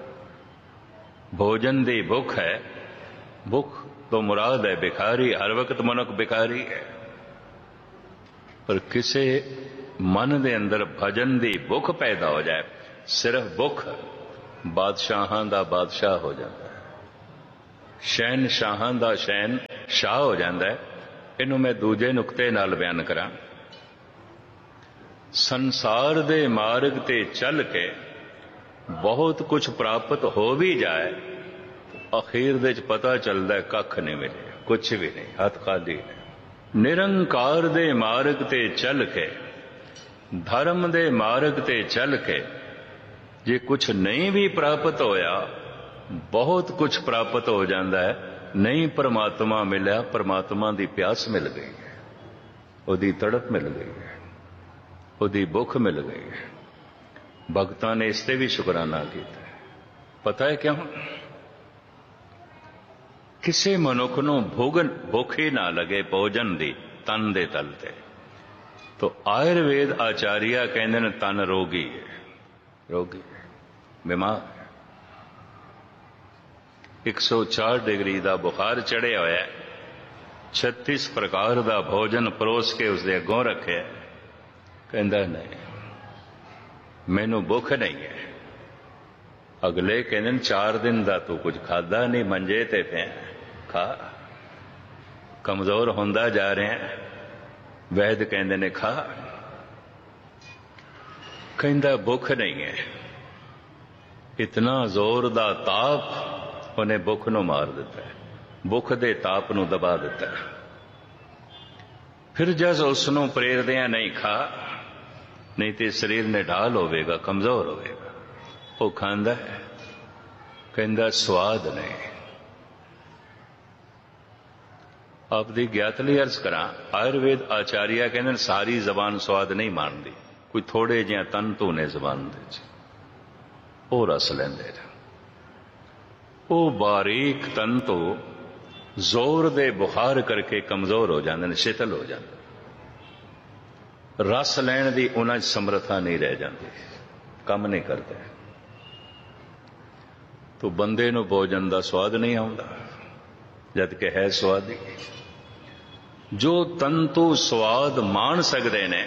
भोजन दी भुख है, भुख तो मुराद है भिखारी, हर वक्त मनुख भिखारी है। पर किसे मन दे अंदर भजन दी भुख पैदा हो जाए, सिर्फ भुख, बादशाहां दा बादशाह हो जाता है, शहनशाहां दा शहनशाह हो जाता है। इनू मैं दूजे नुक्ते नाल बयान करा। संसार दे मार्ग ते चल के बहुत कुछ प्राप्त हो भी जाए, अखीर दे पता चलता है कख नहीं मिले, कुछ भी नहीं, हाथ खाली है। निरंकार दे मार्ग ते चल के, धर्म दे मार्ग ते चल के जे कुछ नहीं भी प्राप्त होया, बहुत कुछ प्राप्त हो जाता है। नहीं परमात्मा मिला, परमात्मा दी प्यास मिल गई है, उहदी तड़प मिल गई है, उहदी भुख मिल गई है। भगतां ने इसते भी शुकराना किया। पता है क्यों? किसी मनुख नूं भुख ही ना लगे भोजन दी तन दे तल ते, तो आयुर्वेद आचार्य कहंदे ने तन रोगी है, रोगी है, बीमार है। 104 डिग्री का बुखार चढ़िया होया, 36 प्रकार का भोजन परोस के उसके अगों रखे, कहंदा नहीं मैनू भुख नहीं है। अगले कहंदे 4 दिन का तू कुछ खादा नहीं, मंजे ते पे खा, कमजोर होंदा जा रहे हैं। वैद कहंदे ने खा, कहंदा भुख नहीं है। इतना जोर दा ताप उन्हें भुख नूं मार दिता है, भुख दे ताप नूं दबा दिता है। फिर जस उसनों प्रेरदिया नहीं खा, नहीं तो शरीर ने ढाल होवेगा, कमजोर होवेगा। वो खांदा है, कहंदा स्वाद नहीं। आपकी ज्ञात लई अर्ज करा, आयुर्वेद आचार्य कहंदे सारी जबान स्वाद नहीं मानती, कोई थोड़े जिहा तन धूने जबान दे वो रस लेंदे। वो बारीक तन तो जोर दे बुखार करके कमजोर हो जाते हैं, शिथिल हो जाते। रस लैण की उन्हां समर्था नहीं रह जाती, काम नहीं करते। तो बंदे नूं भोजन का स्वाद नहीं आता, जद कि है स्वादी। जो तंतु स्वाद मान सकते ने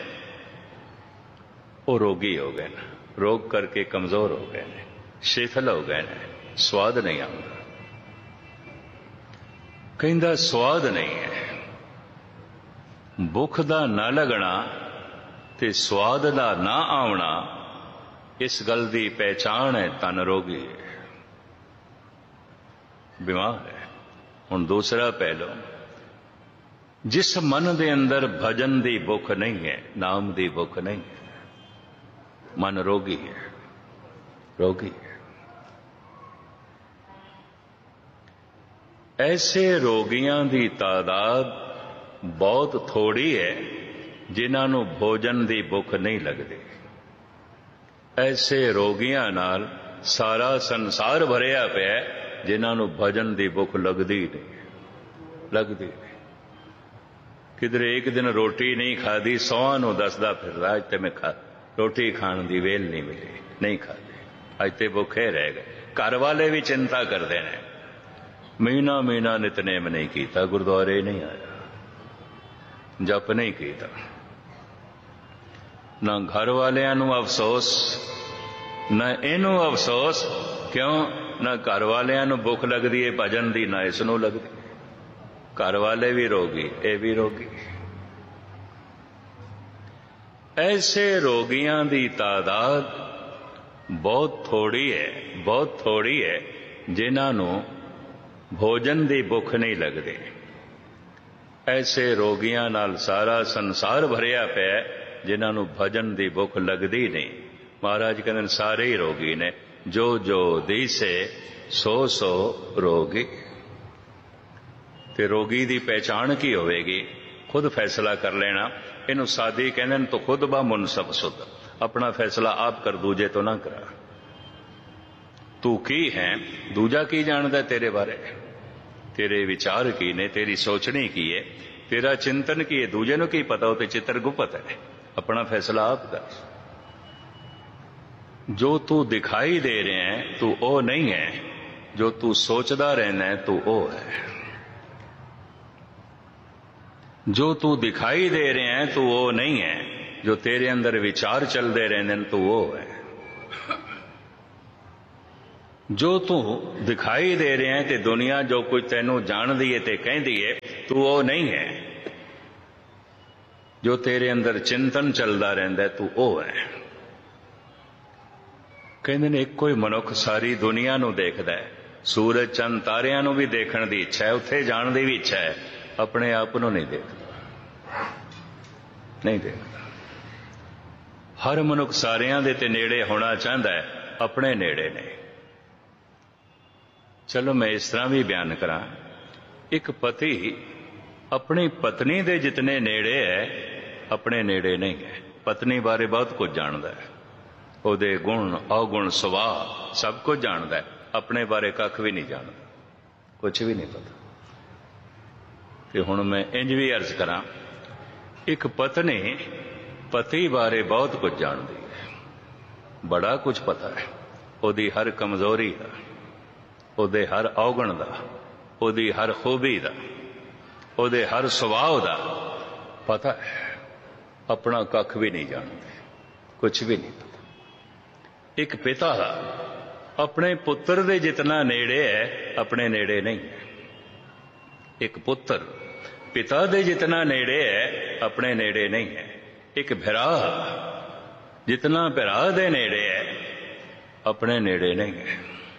वो रोगी हो गए ने, रोग करके कमजोर हो गए ने, शिथिल हो गए ने, स्वाद नहीं आता। कहंदा स्वाद नहीं है। भुख दा ना लगना ते स्वाद दा ना आवना, इस गल दी पहचान है तन रोगी है, बीमार है। हुण दूसरा पहलू, जिस मन दे अंदर भजन दी भुख नहीं है, नाम दी भुख नहीं है, मन रोगी है, रोगी है। ऐसे रोगियां दी तादाद बहुत थोड़ी है जिन्हां नूं भोजन दी भुख नहीं लगदी। ऐसे रोगियां नाल सारा संसार भरिया पिया जिन्हां नूं भजन दी भुख लगदी नहीं, लगदी नहीं। किधरे एक दिन रोटी नहीं खाधी, 100 नूं दसदा फिरदा अज ते मैं रोटी खाण दी वेल नहीं मिली, नहीं खाधी, अज ते भुखे रह गए। घर वाले भी चिंता करते हैं, महीना महीना नितनेम नहीं कीता, गुरुद्वारे नहीं आया, जप नहीं कीता। ना घर वालियां नूं अफसोस, ना इनू अफसोस, क्यों? ना घर वालियां नूं भुख लगदी है भजन दी, ना इस नूं लगदी। घर वाले भी रोगी, ये भी रोगी। ऐसे रोगियां दी तादाद बहुत थोड़ी है, बहुत थोड़ी है जिन्हां नूं भोजन दी भुख नहीं लगदी। ऐसे रोगियां नाल सारा संसार भरिया पिया जिन्हां नूं भजन दी भुख लगदी नहीं। महाराज कहंदे सारे ही रोगी ने, जो जो दीसे सो सो रोगी। ते रोगी दी पहचान की होवेगी? खुद फैसला कर लेना। इनू सादी कहंदे ने, तो खुद बा मुनसब सुध, अपना फैसला आप कर, दूजे तो ना करा। तू की है, दूजा की जानदा तेरे बारे, तेरे विचार की ने, तेरी सोचनी की है, तेरा चिंतन की है, दूजे नूं की पता? हो ते चित्र गुप्त है, अपना फैसला आप कर। जो तू दिखाई दे रहे हैं तू ओ नहीं है, जो तू सोचदा रहना है तू ओ है। जो तू दिखाई दे रहे हैं तू वो नहीं है, जो तेरे अंदर विचार चलते रहने तू वो है। जो तू दिखाई दे रहे हैं ते दुनिया जो कुछ तेनू जान दी है ते कहती है, तू वो नहीं है। जो तेरे अंदर चिंतन चलता रहता है तू वो है। कहते ने एक कोई मनुख सारी दुनिया नू देखदा है, सूरज चंद तारियां नू भी देखण दी इच्छा है, उत्थे जाण दी भी इच्छा है, अपने आप नू नहीं देखदा, नहीं देखदा। हर मनुख सारियां दे ते नेड़े होना चाहता है, अपने नेड़े नहीं। चलो मैं इस तरह भी बयान करा, एक पति अपनी पत्नी दे जितने नेड़े है अपने नेड़े नहीं है। पत्नी बारे बहुत कुछ जानता है, ਉਹਦੇ गुण अवगुण सुभाव सब कुछ जानता है, अपने बारे कख भी नहीं जानता, कुछ भी नहीं पता। तो हुण मैं इंज भी अर्ज करा, एक पत्नी पति बारे बहुत कुछ जानती है, बड़ा कुछ पता है, ਉਹਦੀ हर कमजोरी का, ਉਹਦੇ हर अवगुण का, ਉਹਦੀ हर खूबी का, ਉਹਦੇ हर सुभाव का पता है, अपना कख भी नहीं जानते, कुछ भी नहीं पता। एक पिता अपने पुत्र दे जितना नेड़े है अपने नेड़े नहीं है। एक पुत्र पिता दे जितना नेड़े है अपने नेड़े नहीं है। एक भरा जितना भरा दे नेड़े है अपने नेड़े नहीं है।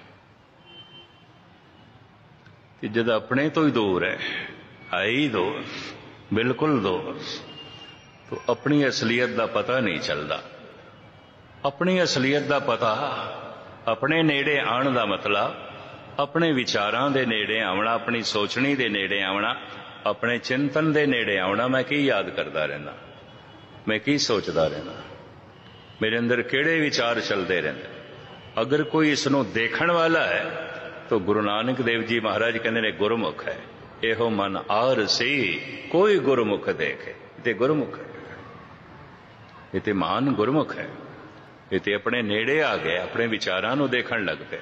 जब अपने तो ही दूर है, है ही दूर, बिल्कुल दूर, तो अपनी असलियत का पता नहीं चलता। अपनी असलियत का पता, अपने नेड़े आने का मतलब अपने विचारां दे नेड़े आना, अपनी सोचनी दे नेड़े आना, अपने चिंतन दे नेड़े आना। मैं की याद करता रहना, मैं की सोचता रहना, मेरे अंदर केड़े विचार चलते रहते। अगर कोई इसनों देखण वाला है तो गुरु नानक देव जी महाराज कहते ने गुरमुख है। एहो मन आर सी कोई गुरमुख देखे, ये गुरमुख है, ये महान गुरमुख है। ये अपने नेड़े आ गए, अपने विचारां नूं देखण लग पे।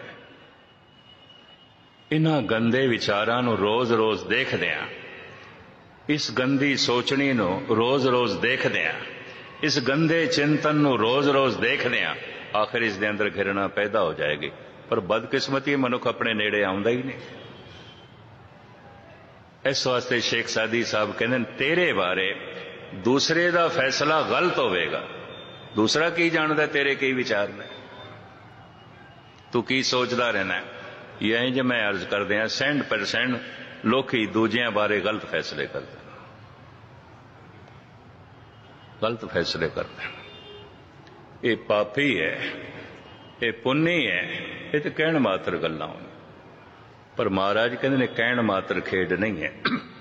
इन्हां गंदे विचारां नूं रोज रोज देखदियां, इस गंदी सोचनी नूं रोज रोज देखदियां, इस गंदे चिंतन नूं रोज रोज देखदियां, आखिर इस दे अंदर घृणा पैदा हो जाएगी। पर बदकिस्मती मनुख अपने नेड़े आउंदा ही नहीं। इस वास्ते शेख सादी साहब कहते हैं तेरे बारे दूसरे का फैसला गलत होवेगा, दूसरा की जानता तेरे की विचार ने, तू की सोचता रहना है। यही जो मैं अर्ज कर दिया 100% लोग दूजियां बारे गलत फैसले करते, गलत फैसले करते हैं। ये पापी है, ये पुन्नी है, ये तो कहण मात्र गल्लां होंगी, पर महाराज कहते ने कहण मात्र खेड नहीं है।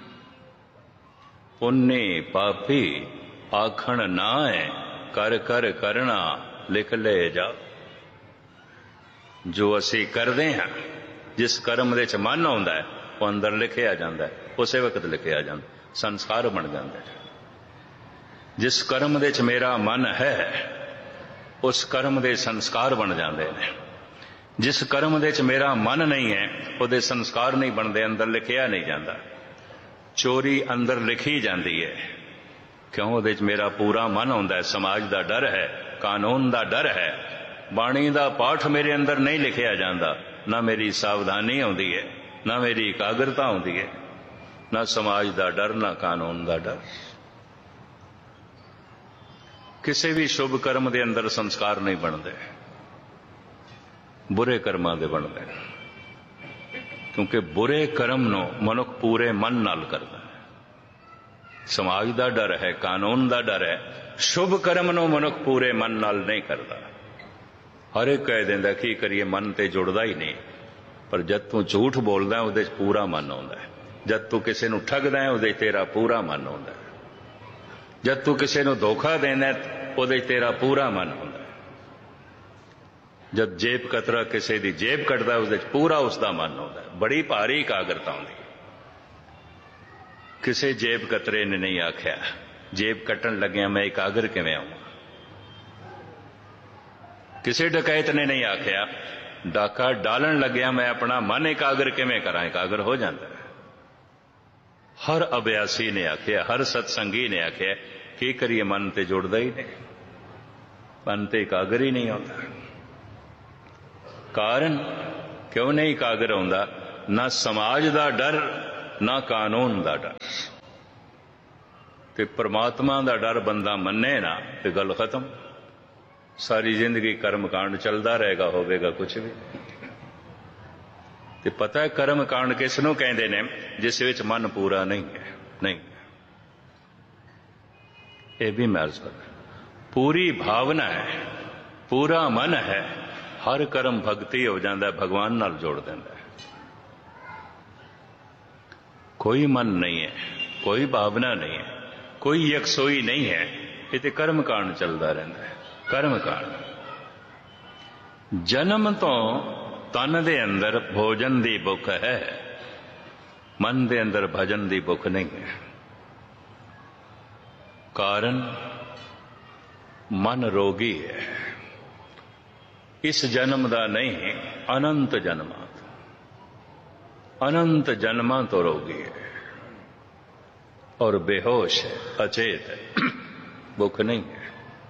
पुन्नी पापी आखण ना है, कर कर करना लिख ले जा। जो असी करते हैं, जिस कर्म दे च मन आउंदा है वो अंदर लिखिया जाता है, उस वक्त लिखिया जाता, संस्कार बन जाता है। जिस कर्म दे च मेरा मन है उस कर्म दे संस्कार बन जाते हैं। जिस कर्म दे च मेरा मन नहीं है ਉਹਦੇ संस्कार नहीं बनते, अंदर लिखिया नहीं जाता। चोरी अंदर लिखी जाती है, क्यों ਉਹਦੇ च मेरा पूरा मन आउंदा है, समाज का डर है, कानून का डर है। बाणी का पाठ मेरे अंदर नहीं लिखिया जाता, ना मेरी सावधानी आउंदी है, ना मेरी एकाग्रता आउंदी है, ना समाज का डर, ना कानून का डर। किसी भी शुभ कर्म के अंदर संस्कार नहीं बनते, बुरे कर्मां दे बनते, क्योंकि बुरे कर्म नो मनुख पूरे मन नाल करता है। समाज का डर है, कानून का डर है, शुभ कर्म नो मनुख पूरे मन नाल नहीं करता। हर एक कह देंदा की करिए, मन ते जुड़दा ही नहीं। पर जद तू झूठ बोलदा है उहदे च पूरा मन आउंदा है, जद तू किसी नूं ठगदा है उहदे च तेरा पूरा मन आउंदा है, जद तू किसी नूं धोखा देंदा है उहदे च तेरा पूरा मन आउंदा है, जब जेब कतरा किसी की जेब कटदा उहदे च पूरा उसका मन आउंदा है। बड़ी भारी एकाग्रता आउंदी है। किसी जेब कतरे ने नहीं आख्या जेब कट्टन लग्या मैं एकाग्र किवें आवां, किसी डकैत ने नहीं आख्या डाका डालन लग्या मैं अपना मन एकाग्र किवें करां, एकाग्र हो जाता है। हर अभ्यासी ने आख्या, हर सत्संगी ने आख्या की करिए, मन ते जुड़दा ही नहीं, मन ते एकाग्र ही नहीं होता। कारण क्यों नहीं एकाग्र होंदा? ना समाज का डर, ना कानून का डर। ते परमात्मा का डर बंदा मन्ने ना ते गल खत्म। सारी जिंदगी कर्म कांड चलता रहेगा, होवेगा कुछ भी। ते पता है कर्म कांड किसनों कहते ने? जिस विच मन पूरा नहीं है। नहीं, ये भी मैं अर्ज कर, पूरी भावना है, पूरा मन है, हर कर्म भगती हो जाता है, भगवान नाल जोड़ देता है। कोई मन नहीं है, कोई भावना नहीं है, कोई यकसोई नहीं है, ये तो कर्म कांड चलता रहता है। कर्म कांड जन्म तो तन दे अंदर भोजन दी भुख है, मन दे अंदर भजन दी भुख नहीं है। कारण मन रोगी है, इस जन्म का नहीं, अनंत जन्मां, अनंत जन्मां तो रोगी है और बेहोश है, अचेत है, भुख नहीं है।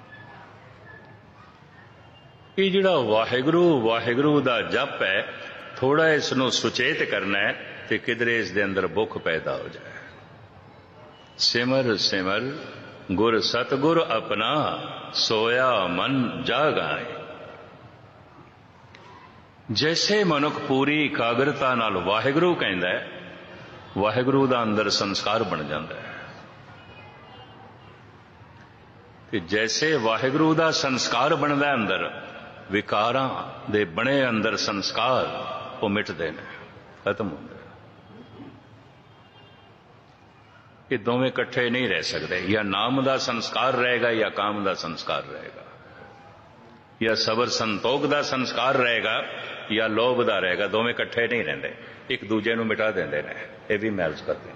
ये जिहड़ा वाहिगुरु वाहिगुरु दा जप है, थोड़ा इसनों सुचेत करना है तो किधरे इस दे अंदर भुख पैदा हो जाए। सिमर सिमर गुर सतगुर अपना, सोया मन जागाए। जैसे मनुख पूरी एकाग्रता नाल वाहिगुरु कहंदा है, वाहिगुरु दा अंदर संस्कार बन जाता है। कि जैसे वाहिगुरु दा संस्कार बनता है अंदर, विकारां दे बने अंदर संस्कार वो मिटदे ने, खत्म होंदे। ये दोवें इकट्ठे नहीं रह सकते। या नाम का संस्कार रहेगा या काम का संस्कार रहेगा, या सबर संतोख का संस्कार रहेगा या लोभ का रहेगा। दोवें इकट्ठे नहीं रहते, एक दूजे नूं मिटा देंदे ने। ये भी मैं अर्ज करते।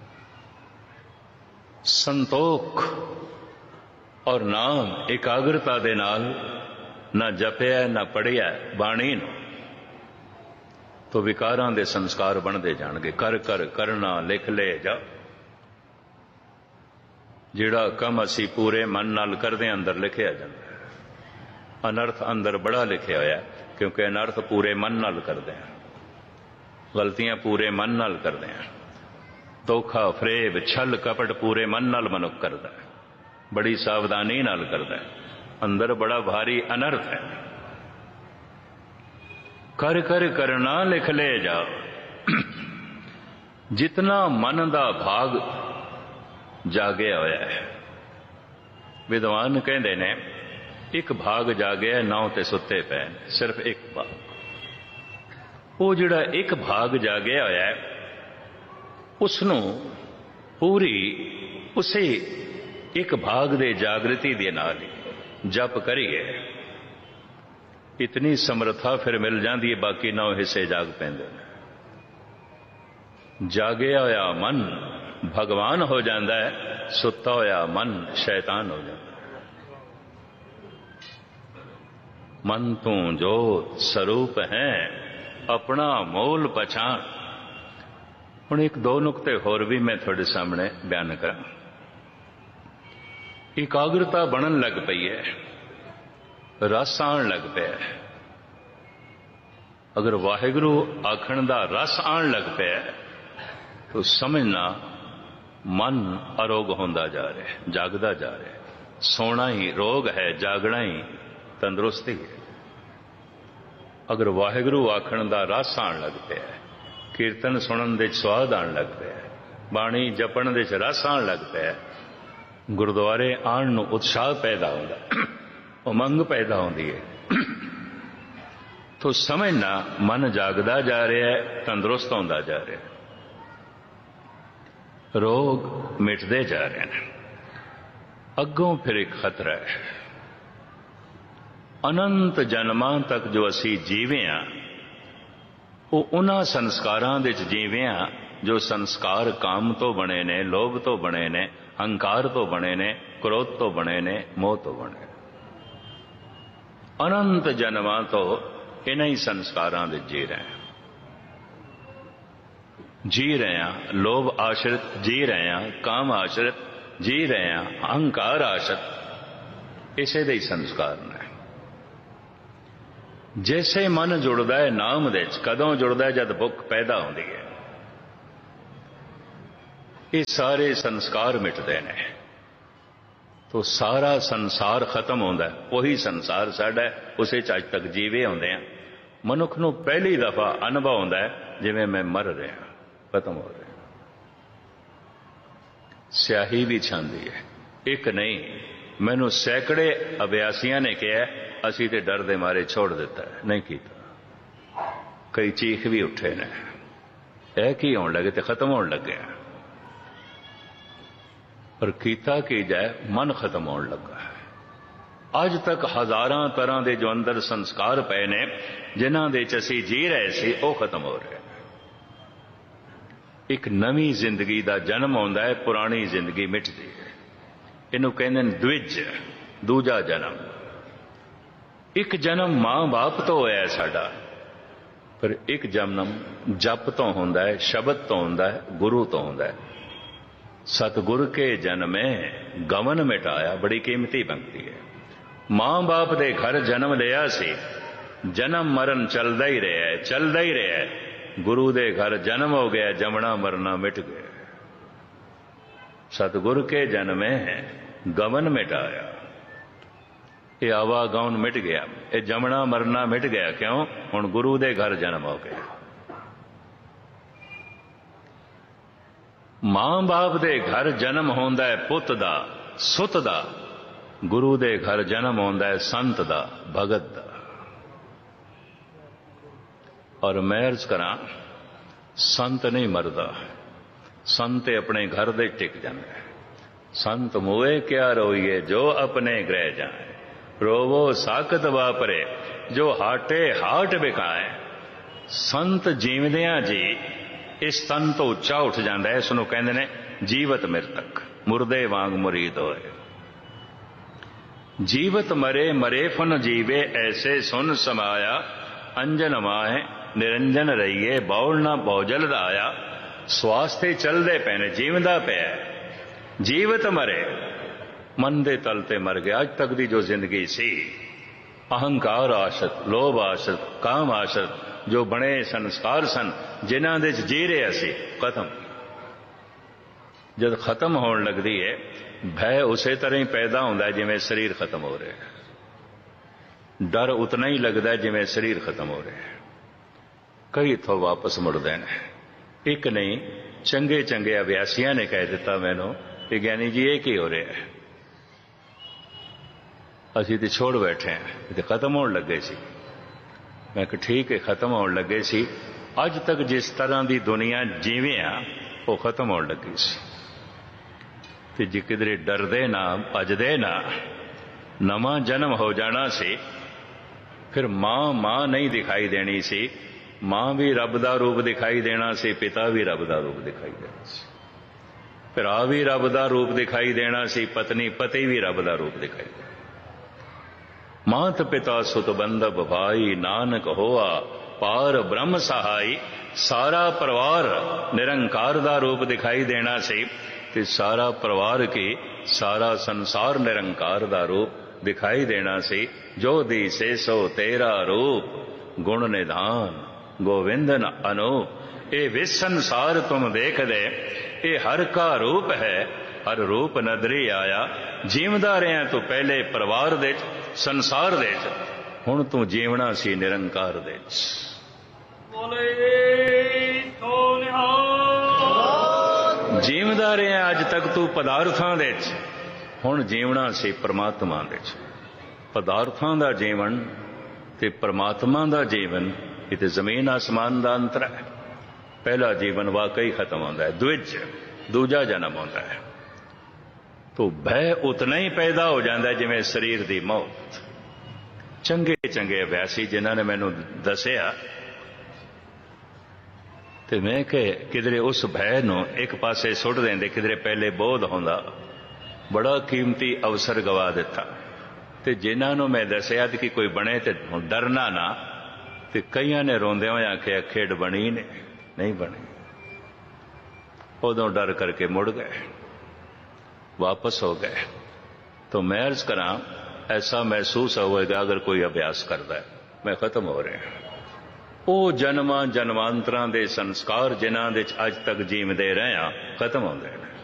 संतोख और नाम एकाग्रता दे नाल ना जपिया ना पढ़िया बाणी नूं, तो विकारां दे संस्कार बनते जाणगे। कर कर करना लिख ले जा। जिहड़ा कम असी पूरे मन नाल करदे अंदर लिखिया जांदा। अनर्थ अंदर बड़ा लिखिया होया, क्योंकि अनर्थ पूरे मन नाल करदे हैं, गलतियां पूरे मन नाल करदे हैं। ਧੋਖਾ ਫਰੇਬ ਛਲ ਕਪਟ ਪੂਰੇ ਮਨ ਨਾਲ ਮਨੁੱਖ ਕਰਦਾ ਹੈ, ਬੜੀ ਸਾਵਧਾਨੀ ਨਾਲ ਕਰਦਾ ਹੈ, ਅੰਦਰ ਬੜਾ ਭਾਰੀ ਅਨਰਥ ਹੈ। ਕਰ ਕਰ ਕਰਨਾ ਲਿਖ ਲੈ ਜਾ, ਜਿਤਨਾ ਮਨ ਦਾ ਭਾਗ ਜਾਗਿਆ ਹੋਇਆ ਹੈ। ਵਿਦਵਾਨ ਕਹਿੰਦੇ ਨੇ ਇੱਕ ਭਾਗ ਜਾਗਿਆ, 9 ਤੇ ਸੁੱਤੇ ਪਏ ਨੇ, ਸਿਰਫ ਇੱਕ ਭਾਗ। ਉਹ ਜਿਹੜਾ ਇੱਕ ਭਾਗ ਜਾਗਿਆ ਹੋਇਆ ਹੈ, ਉਸ ਨੂੰ ਪੂਰੀ ਉਸੇ ਇੱਕ ਭਾਗ ਦੇ ਜਾਗਰਤੀ ਦੇ ਨਾਲ ਹੀ ਜਪ ਕਰੀਏ, ਇਤਨੀ ਸਮਰੱਥਾ ਫਿਰ ਮਿਲ ਜਾਂਦੀ ਹੈ, ਬਾਕੀ 9 ਹਿੱਸੇ ਜਾਗ ਪੈਂਦੇ ਨੇ। ਜਾਗਿਆ ਹੋਇਆ ਮਨ ਭਗਵਾਨ ਹੋ ਜਾਂਦਾ ਹੈ, ਸੁੱਤਾ ਹੋਇਆ ਮਨ ਸ਼ੈਤਾਨ ਹੋ ਜਾਂਦਾ ਹੈ। ਮਨ ਤੂੰ ਜੋਤ ਸਰੂਪ ਹੈ, ਆਪਣਾ ਮੂਲ ਪਛਾਣ। ਹੁਣ ਇੱਕ ਦੋ ਨੁਕਤੇ ਹੋਰ ਵੀ ਮੈਂ ਤੁਹਾਡੇ ਸਾਹਮਣੇ ਬਿਆਨ ਕਰਾਂ। ਇਕਾਗਰਤਾ ਬਣਨ ਲੱਗ ਪਈ ਹੈ, ਰਸ ਆਉਣ ਲੱਗ ਪਿਆ ਹੈ। ਅਗਰ ਵਾਹਿਗੁਰੂ ਆਖਣ ਦਾ ਰਸ ਆਉਣ ਲੱਗ ਪਿਆ ਤਾਂ ਸਮਝਣਾ ਮਨ ਅਰੋਗ ਹੁੰਦਾ ਜਾ ਰਿਹਾ, ਜਾਗਦਾ ਜਾ ਰਿਹਾ। ਸੋਣਾ ਹੀ ਰੋਗ ਹੈ, ਜਾਗਣਾ ਹੀ ਤੰਦਰੁਸਤੀ ਹੈ। ਅਗਰ ਵਾਹਿਗੁਰੂ ਆਖਣ ਦਾ ਰਸ ਆਉਣ ਲੱਗ ਪਿਆ, ਕੀਰਤਨ ਸੁਣਨ ਦੇ ਸਵਾਦ ਆਉਣ ਲੱਗ ਪਿਆ, ਬਾਣੀ ਜਪਣ ਦੇ ਰਸ ਆਉਣ ਲੱਗ ਪਿਆ, ਗੁਰਦੁਆਰੇ ਆਉਣ ਨੂੰ ਉਤਸ਼ਾਹ ਪੈਦਾ ਹੁੰਦਾ, ਉਮੰਗ ਪੈਦਾ ਹੁੰਦੀ ਹੈ, ਤੋ ਸਮਝਣਾ ਮਨ ਜਾਗਦਾ ਜਾ ਰਿਹਾ ਹੈ, ਤੰਦਰੁਸਤ ਹੁੰਦਾ ਜਾ ਰਿਹਾ ਹੈ, ਰੋਗ ਮਿਟਦੇ ਜਾ ਰਹੇ ਨੇ। ਅੱਗੋਂ ਫਿਰ ਇੱਕ ਖਤਰਾ ਹੈ। ਅਨੰਤ ਜਨਮਾਂ ਤੱਕ ਜੋ ਅਸੀਂ ਜੀਵੇ ਹਾਂ, ਉਹ ਉਹਨਾਂ ਸੰਸਕਾਰਾਂ ਦੇ ਵਿੱਚ ਜੀਵੇ ਹਾਂ ਜੋ ਸੰਸਕਾਰ ਕਾਮ ਤੋਂ ਬਣੇ ਨੇ, ਲੋਭ ਤੋਂ ਬਣੇ ਨੇ, ਹੰਕਾਰ ਤੋਂ ਬਣੇ ਨੇ, ਕ੍ਰੋਧ ਤੋਂ ਬਣੇ ਨੇ, ਮੋਹ ਤੋਂ ਬਣੇ। ਅਨੰਤ ਜਨਮਾਂ ਤੋਂ ਇਹਨਾਂ ਹੀ ਸੰਸਕਾਰਾਂ ਦੇ ਜੀ ਰਹੇ ਹਾਂ, ਲੋਭ ਆਸ਼ਰਿਤ ਜੀ ਰਹੇ ਹਾਂ, ਕਾਮ ਆਸ਼ਰਿਤ ਜੀ ਰਹੇ ਹਾਂ, ਅਹੰਕਾਰ ਆਸ਼ਰਿਤ, ਇਸੇ ਦੇ ਹੀ ਸੰਸਕਾਰ ਨੇ। ਜੈਸੇ ਮਨ ਜੁੜਦਾ ਹੈ ਨਾਮ ਦੇ ਵਿੱਚ, ਕਦੋਂ ਜੁੜਦਾ ਹੈ? ਜਦ ਭੁੱਖ ਪੈਦਾ ਹੁੰਦੀ ਹੈ। ਇਹ ਸਾਰੇ ਸੰਸਕਾਰ ਮਿਟਦੇ ਨੇ ਤੋ ਸਾਰਾ ਸੰਸਾਰ ਖਤਮ ਹੁੰਦਾ। ਉਹੀ ਸੰਸਾਰ ਸਾਡਾ ਹੈ, ਉਸੇ ਚ ਅੱਜ ਤੱਕ ਜੀਵੇ ਹੁੰਦੇ ਆ। ਮਨੁੱਖ ਨੂੰ ਪਹਿਲੀ ਦਫਾ ਅਨੁਭਵ ਹੁੰਦਾ ਹੈ ਜਿਵੇਂ ਮੈਂ ਮਰ ਰਿਹਾ, ਖਤਮ ਹੋ ਰਿਹਾ। ਸਿਆਹੀ ਵੀ ਛਾਂਦੀ ਹੈ, ਇੱਕ ਨਹੀਂ, ਮੈਨੂੰ ਸੈਂਕੜੇ ਅਭਿਆਸੀਆਂ ਨੇ ਕਿਹਾ ਅਸੀਂ ਤੇ ਡਰ ਦੇ ਮਾਰੇ ਛੋੜ ਦਿੱਤਾ, ਨਹੀਂ ਕੀਤਾ। ਕਈ ਚੀਖ ਵੀ ਉੱਠੇ ਨੇ, ਇਹ ਕੀ ਹੋਣ ਲੱਗੇ ਤੇ ਖਤਮ ਹੋਣ ਲੱਗਿਆ। ਪਰ ਕੀਤਾ ਕੀ ਜਾਏ, ਮਨ ਖਤਮ ਹੋਣ ਲੱਗਾ ਹੈ। ਅੱਜ ਤੱਕ ਹਜ਼ਾਰਾਂ ਤਰ੍ਹਾਂ ਦੇ ਜੋ ਅੰਦਰ ਸੰਸਕਾਰ ਪਏ ਨੇ, ਜਿਨ੍ਹਾਂ ਦੇ ਚ ਅਸੀਂ ਜੀ ਰਹੇ ਸੀ, ਉਹ ਖਤਮ ਹੋ ਰਹੇ। ਇੱਕ ਨਵੀਂ ਜ਼ਿੰਦਗੀ ਦਾ ਜਨਮ ਆਉਂਦਾ ਹੈ, ਪੁਰਾਣੀ ਜ਼ਿੰਦਗੀ ਮਿਟਦੀ ਹੈ। ਇਹਨੂੰ ਕਹਿੰਦੇ ਨੇ ਦਵਿਜ, ਦੂਜਾ ਜਨਮ। ਇੱਕ ਜਨਮ ਮਾਂ ਬਾਪ ਤੋਂ ਹੋਇਆ ਸਾਡਾ, ਪਰ ਇੱਕ ਜਨਮ ਜਪ ਤੋਂ ਹੁੰਦਾ ਹੈ, ਸ਼ਬਦ ਤੋਂ ਹੁੰਦਾ ਹੈ, ਗੁਰੂ ਤੋਂ ਹੁੰਦਾ ਹੈ। ਸਤਿਗੁਰ ਕੇ ਜਨਮੇ ਗਵਨ ਮਿਟਾਇਆ, ਬੜੀ ਕੀਮਤੀ ਪੰਕਤੀ ਹੈ। ਮਾਂ ਬਾਪ ਦੇ ਘਰ ਜਨਮ ਲਿਆ ਸੀ, ਜਨਮ ਮਰਨ ਚੱਲਦਾ ਹੀ ਰਿਹਾ, ਚੱਲਦਾ ਹੀ ਰਿਹਾ। ਗੁਰੂ ਦੇ ਘਰ ਜਨਮ ਹੋ ਗਿਆ, ਜਮਣਾ ਮਰਨਾ ਮਿਟ ਗਿਆ। ਸਤਿਗੁਰ ਕੇ ਜਨਮੇ ਗਵਨ ਮਿਟਾਇਆ, ਇਹ ਆਵਾਗਮਨ ਮਿਟ ਗਿਆ, ਇਹ ਜਮਣਾ ਮਰਨਾ ਮਿਟ ਗਿਆ। ਕਿਉਂ? ਹੁਣ ਗੁਰੂ ਦੇ ਘਰ ਜਨਮ ਹੋ ਗਿਆ। ਮਾਂ ਬਾਪ ਦੇ ਘਰ ਜਨਮ ਹੁੰਦਾ ਹੈ ਪੁੱਤ ਦਾ, ਸੁੱਤ ਦਾ। ਗੁਰੂ ਦੇ ਘਰ ਜਨਮ ਹੁੰਦਾ ਹੈ ਸੰਤ ਦਾ, ਭਗਤ ਦਾ। ਔਰ ਮੈਂ ਅਰਜ਼ ਕਰਾਂ, ਸੰਤ ਨਹੀਂ ਮਰਦਾ, ਸੰਤ ਆਪਣੇ ਘਰ ਦੇ ਟਿਕ ਜਾਂਦਾ ਹੈ। ਸੰਤ ਮੋਏ ਕਿਆ ਰੋਈਏ, ਜੋ ਆਪਣੇ ਗ੍ਰਹਿ ਜਾਏ। ਰੋਵੋ ਸਾਕਤ ਵਾਪਰੇ, ਜੋ ਹਾਟੇ ਹਾਟ ਵਿਕਾਏ। ਸੰਤ ਜੀਵਦਿਆਂ ਜੀ ਇਸ ਤਨ ਤੋਂ ਉੱਚਾ ਉੱਠ ਜਾਂਦਾ ਹੈ। ਇਸ ਨੂੰ ਕਹਿੰਦੇ ਨੇ ਜੀਵਤ ਮਿਰਤਕ, ਮੁਰਦੇ ਵਾਂਗ ਮੁਰੀਦ ਹੋਏ। ਜੀਵਤ ਮਰੇ ਮਰੇ ਫਨ ਜੀਵੇ, ਐਸੇ ਸੁਨ ਸਮਾਇਆ। ਅੰਜਨ ਮਾਹੇ ਨਿਰੰਜਨ ਰਹੀਏ, ਬੌਲ ਨਾ ਬੌਜਲ ਦਾਇਆ। ਸਵਾਸ ਤੇ ਚੱਲਦੇ ਪਏ ਨੇ, ਜੀਵਦਾ ਪਿਆ। ਜੀਵਤ ਮਰੇ, ਮਨ ਦੇ ਤਲ ਤੇ ਮਰ ਗਿਆ। ਅੱਜ ਤੱਕ ਦੀ ਜੋ ਜ਼ਿੰਦਗੀ ਸੀ, ਅਹੰਕਾਰ ਆਸ਼ਰਿਤ, ਲੋਭ ਆਸ਼ਰਿਤ, ਕਾਮ ਆਸ਼ਰਿਤ, ਜੋ ਬਣੇ ਸੰਸਕਾਰ ਸਨ, ਜਿਨ੍ਹਾਂ ਦੇ ਚ ਜੀ ਰਹੇ ਸੀ, ਖਤਮ। जब खत्म होने लगती है भय उसे तरह ही पैदा होता है जिवें शरीर खत्म हो रहा है। डर उतना ही लगता है जिवें शरीर खत्म हो रहा है। कई इथों वापस मुड़ते हैं। एक नहीं चंगे चंगे अभ्यासियों ने कह दिता मैनू कि ज्ञानी जी ये की हो रहा है, असी तो छोड़ बैठे हैं, तो खत्म होने लगे सी। मैं कि ठीक है खत्म होने लगे सी। अज तक जिस तरह की दुनिया जीवे आ वो खत्म होने लगी सी। ते जे किधरे डरदे ना भजदे ना नवा जन्म हो जाना सी, फिर मां मां नहीं दिखाई देनी सी। मां भी रब दा रूप दिखाई देना सी, पिता भी रब दा रूप दिखाई देना सी, भरा भी रब दा रूप दिखाई देना सी, पत्नी पति भी रब दा रूप दिखाई देना। मात पिता सुत बंधव भाई नानक होआ पार ब्रह्म सहाई। सारा परिवार निरंकार दा रूप दिखाई देना सी ते सारा परिवार की सारा संसार निरंकार दा रूप दिखाई देना सी। जो दिसे सो तेरा रूप गुण निधान गोविंदन अनूप। ये विस संसार तुम देख दे ये हर का रूप है, हर रूप नदरी आया। जीवदा रहा तू पहले परिवार दे संसार दे, हुण तू जीवना सी निरंकार दे। जीवदा रहा अज तक तू पदार्थां दे, हुण जीवना सी परमात्मा दे। पदार्थां दा जीवन ते परमात्मा दा जीवन ये जमीन आसमान का अंतर है। पहला जीवन वाकई खत्म होता है, द्विज दूजा जन्म होता है। तो भय उतना ही पैदा हो जाता है जिवें शरीर की मौत। चंगे चंगे अभ्यासी जिन्होंने मैनू दसिया तो मैं किधरे उस भय नू एक पासे सुट देंदे, किधरे पहले बोध होंदा, बड़ा कीमती अवसर गवा दिता। ते जिन्होंने मैं दसिया कि कोई बने तो डरना ना, तो कई ने रोंदे हुए आख्या खेड बनी नहीं बनी। उदों डर करके मुड़ गए, वापस हो गए। तो मैं अर्ज करा ऐसा महसूस होगा अगर कोई अभ्यास करता है मैं खत्म हो रहे हैं। वो जन्मां जन्मांतरां दे संस्कार जिन्हां दे अज तक जीवदे रहे खत्म हो गए।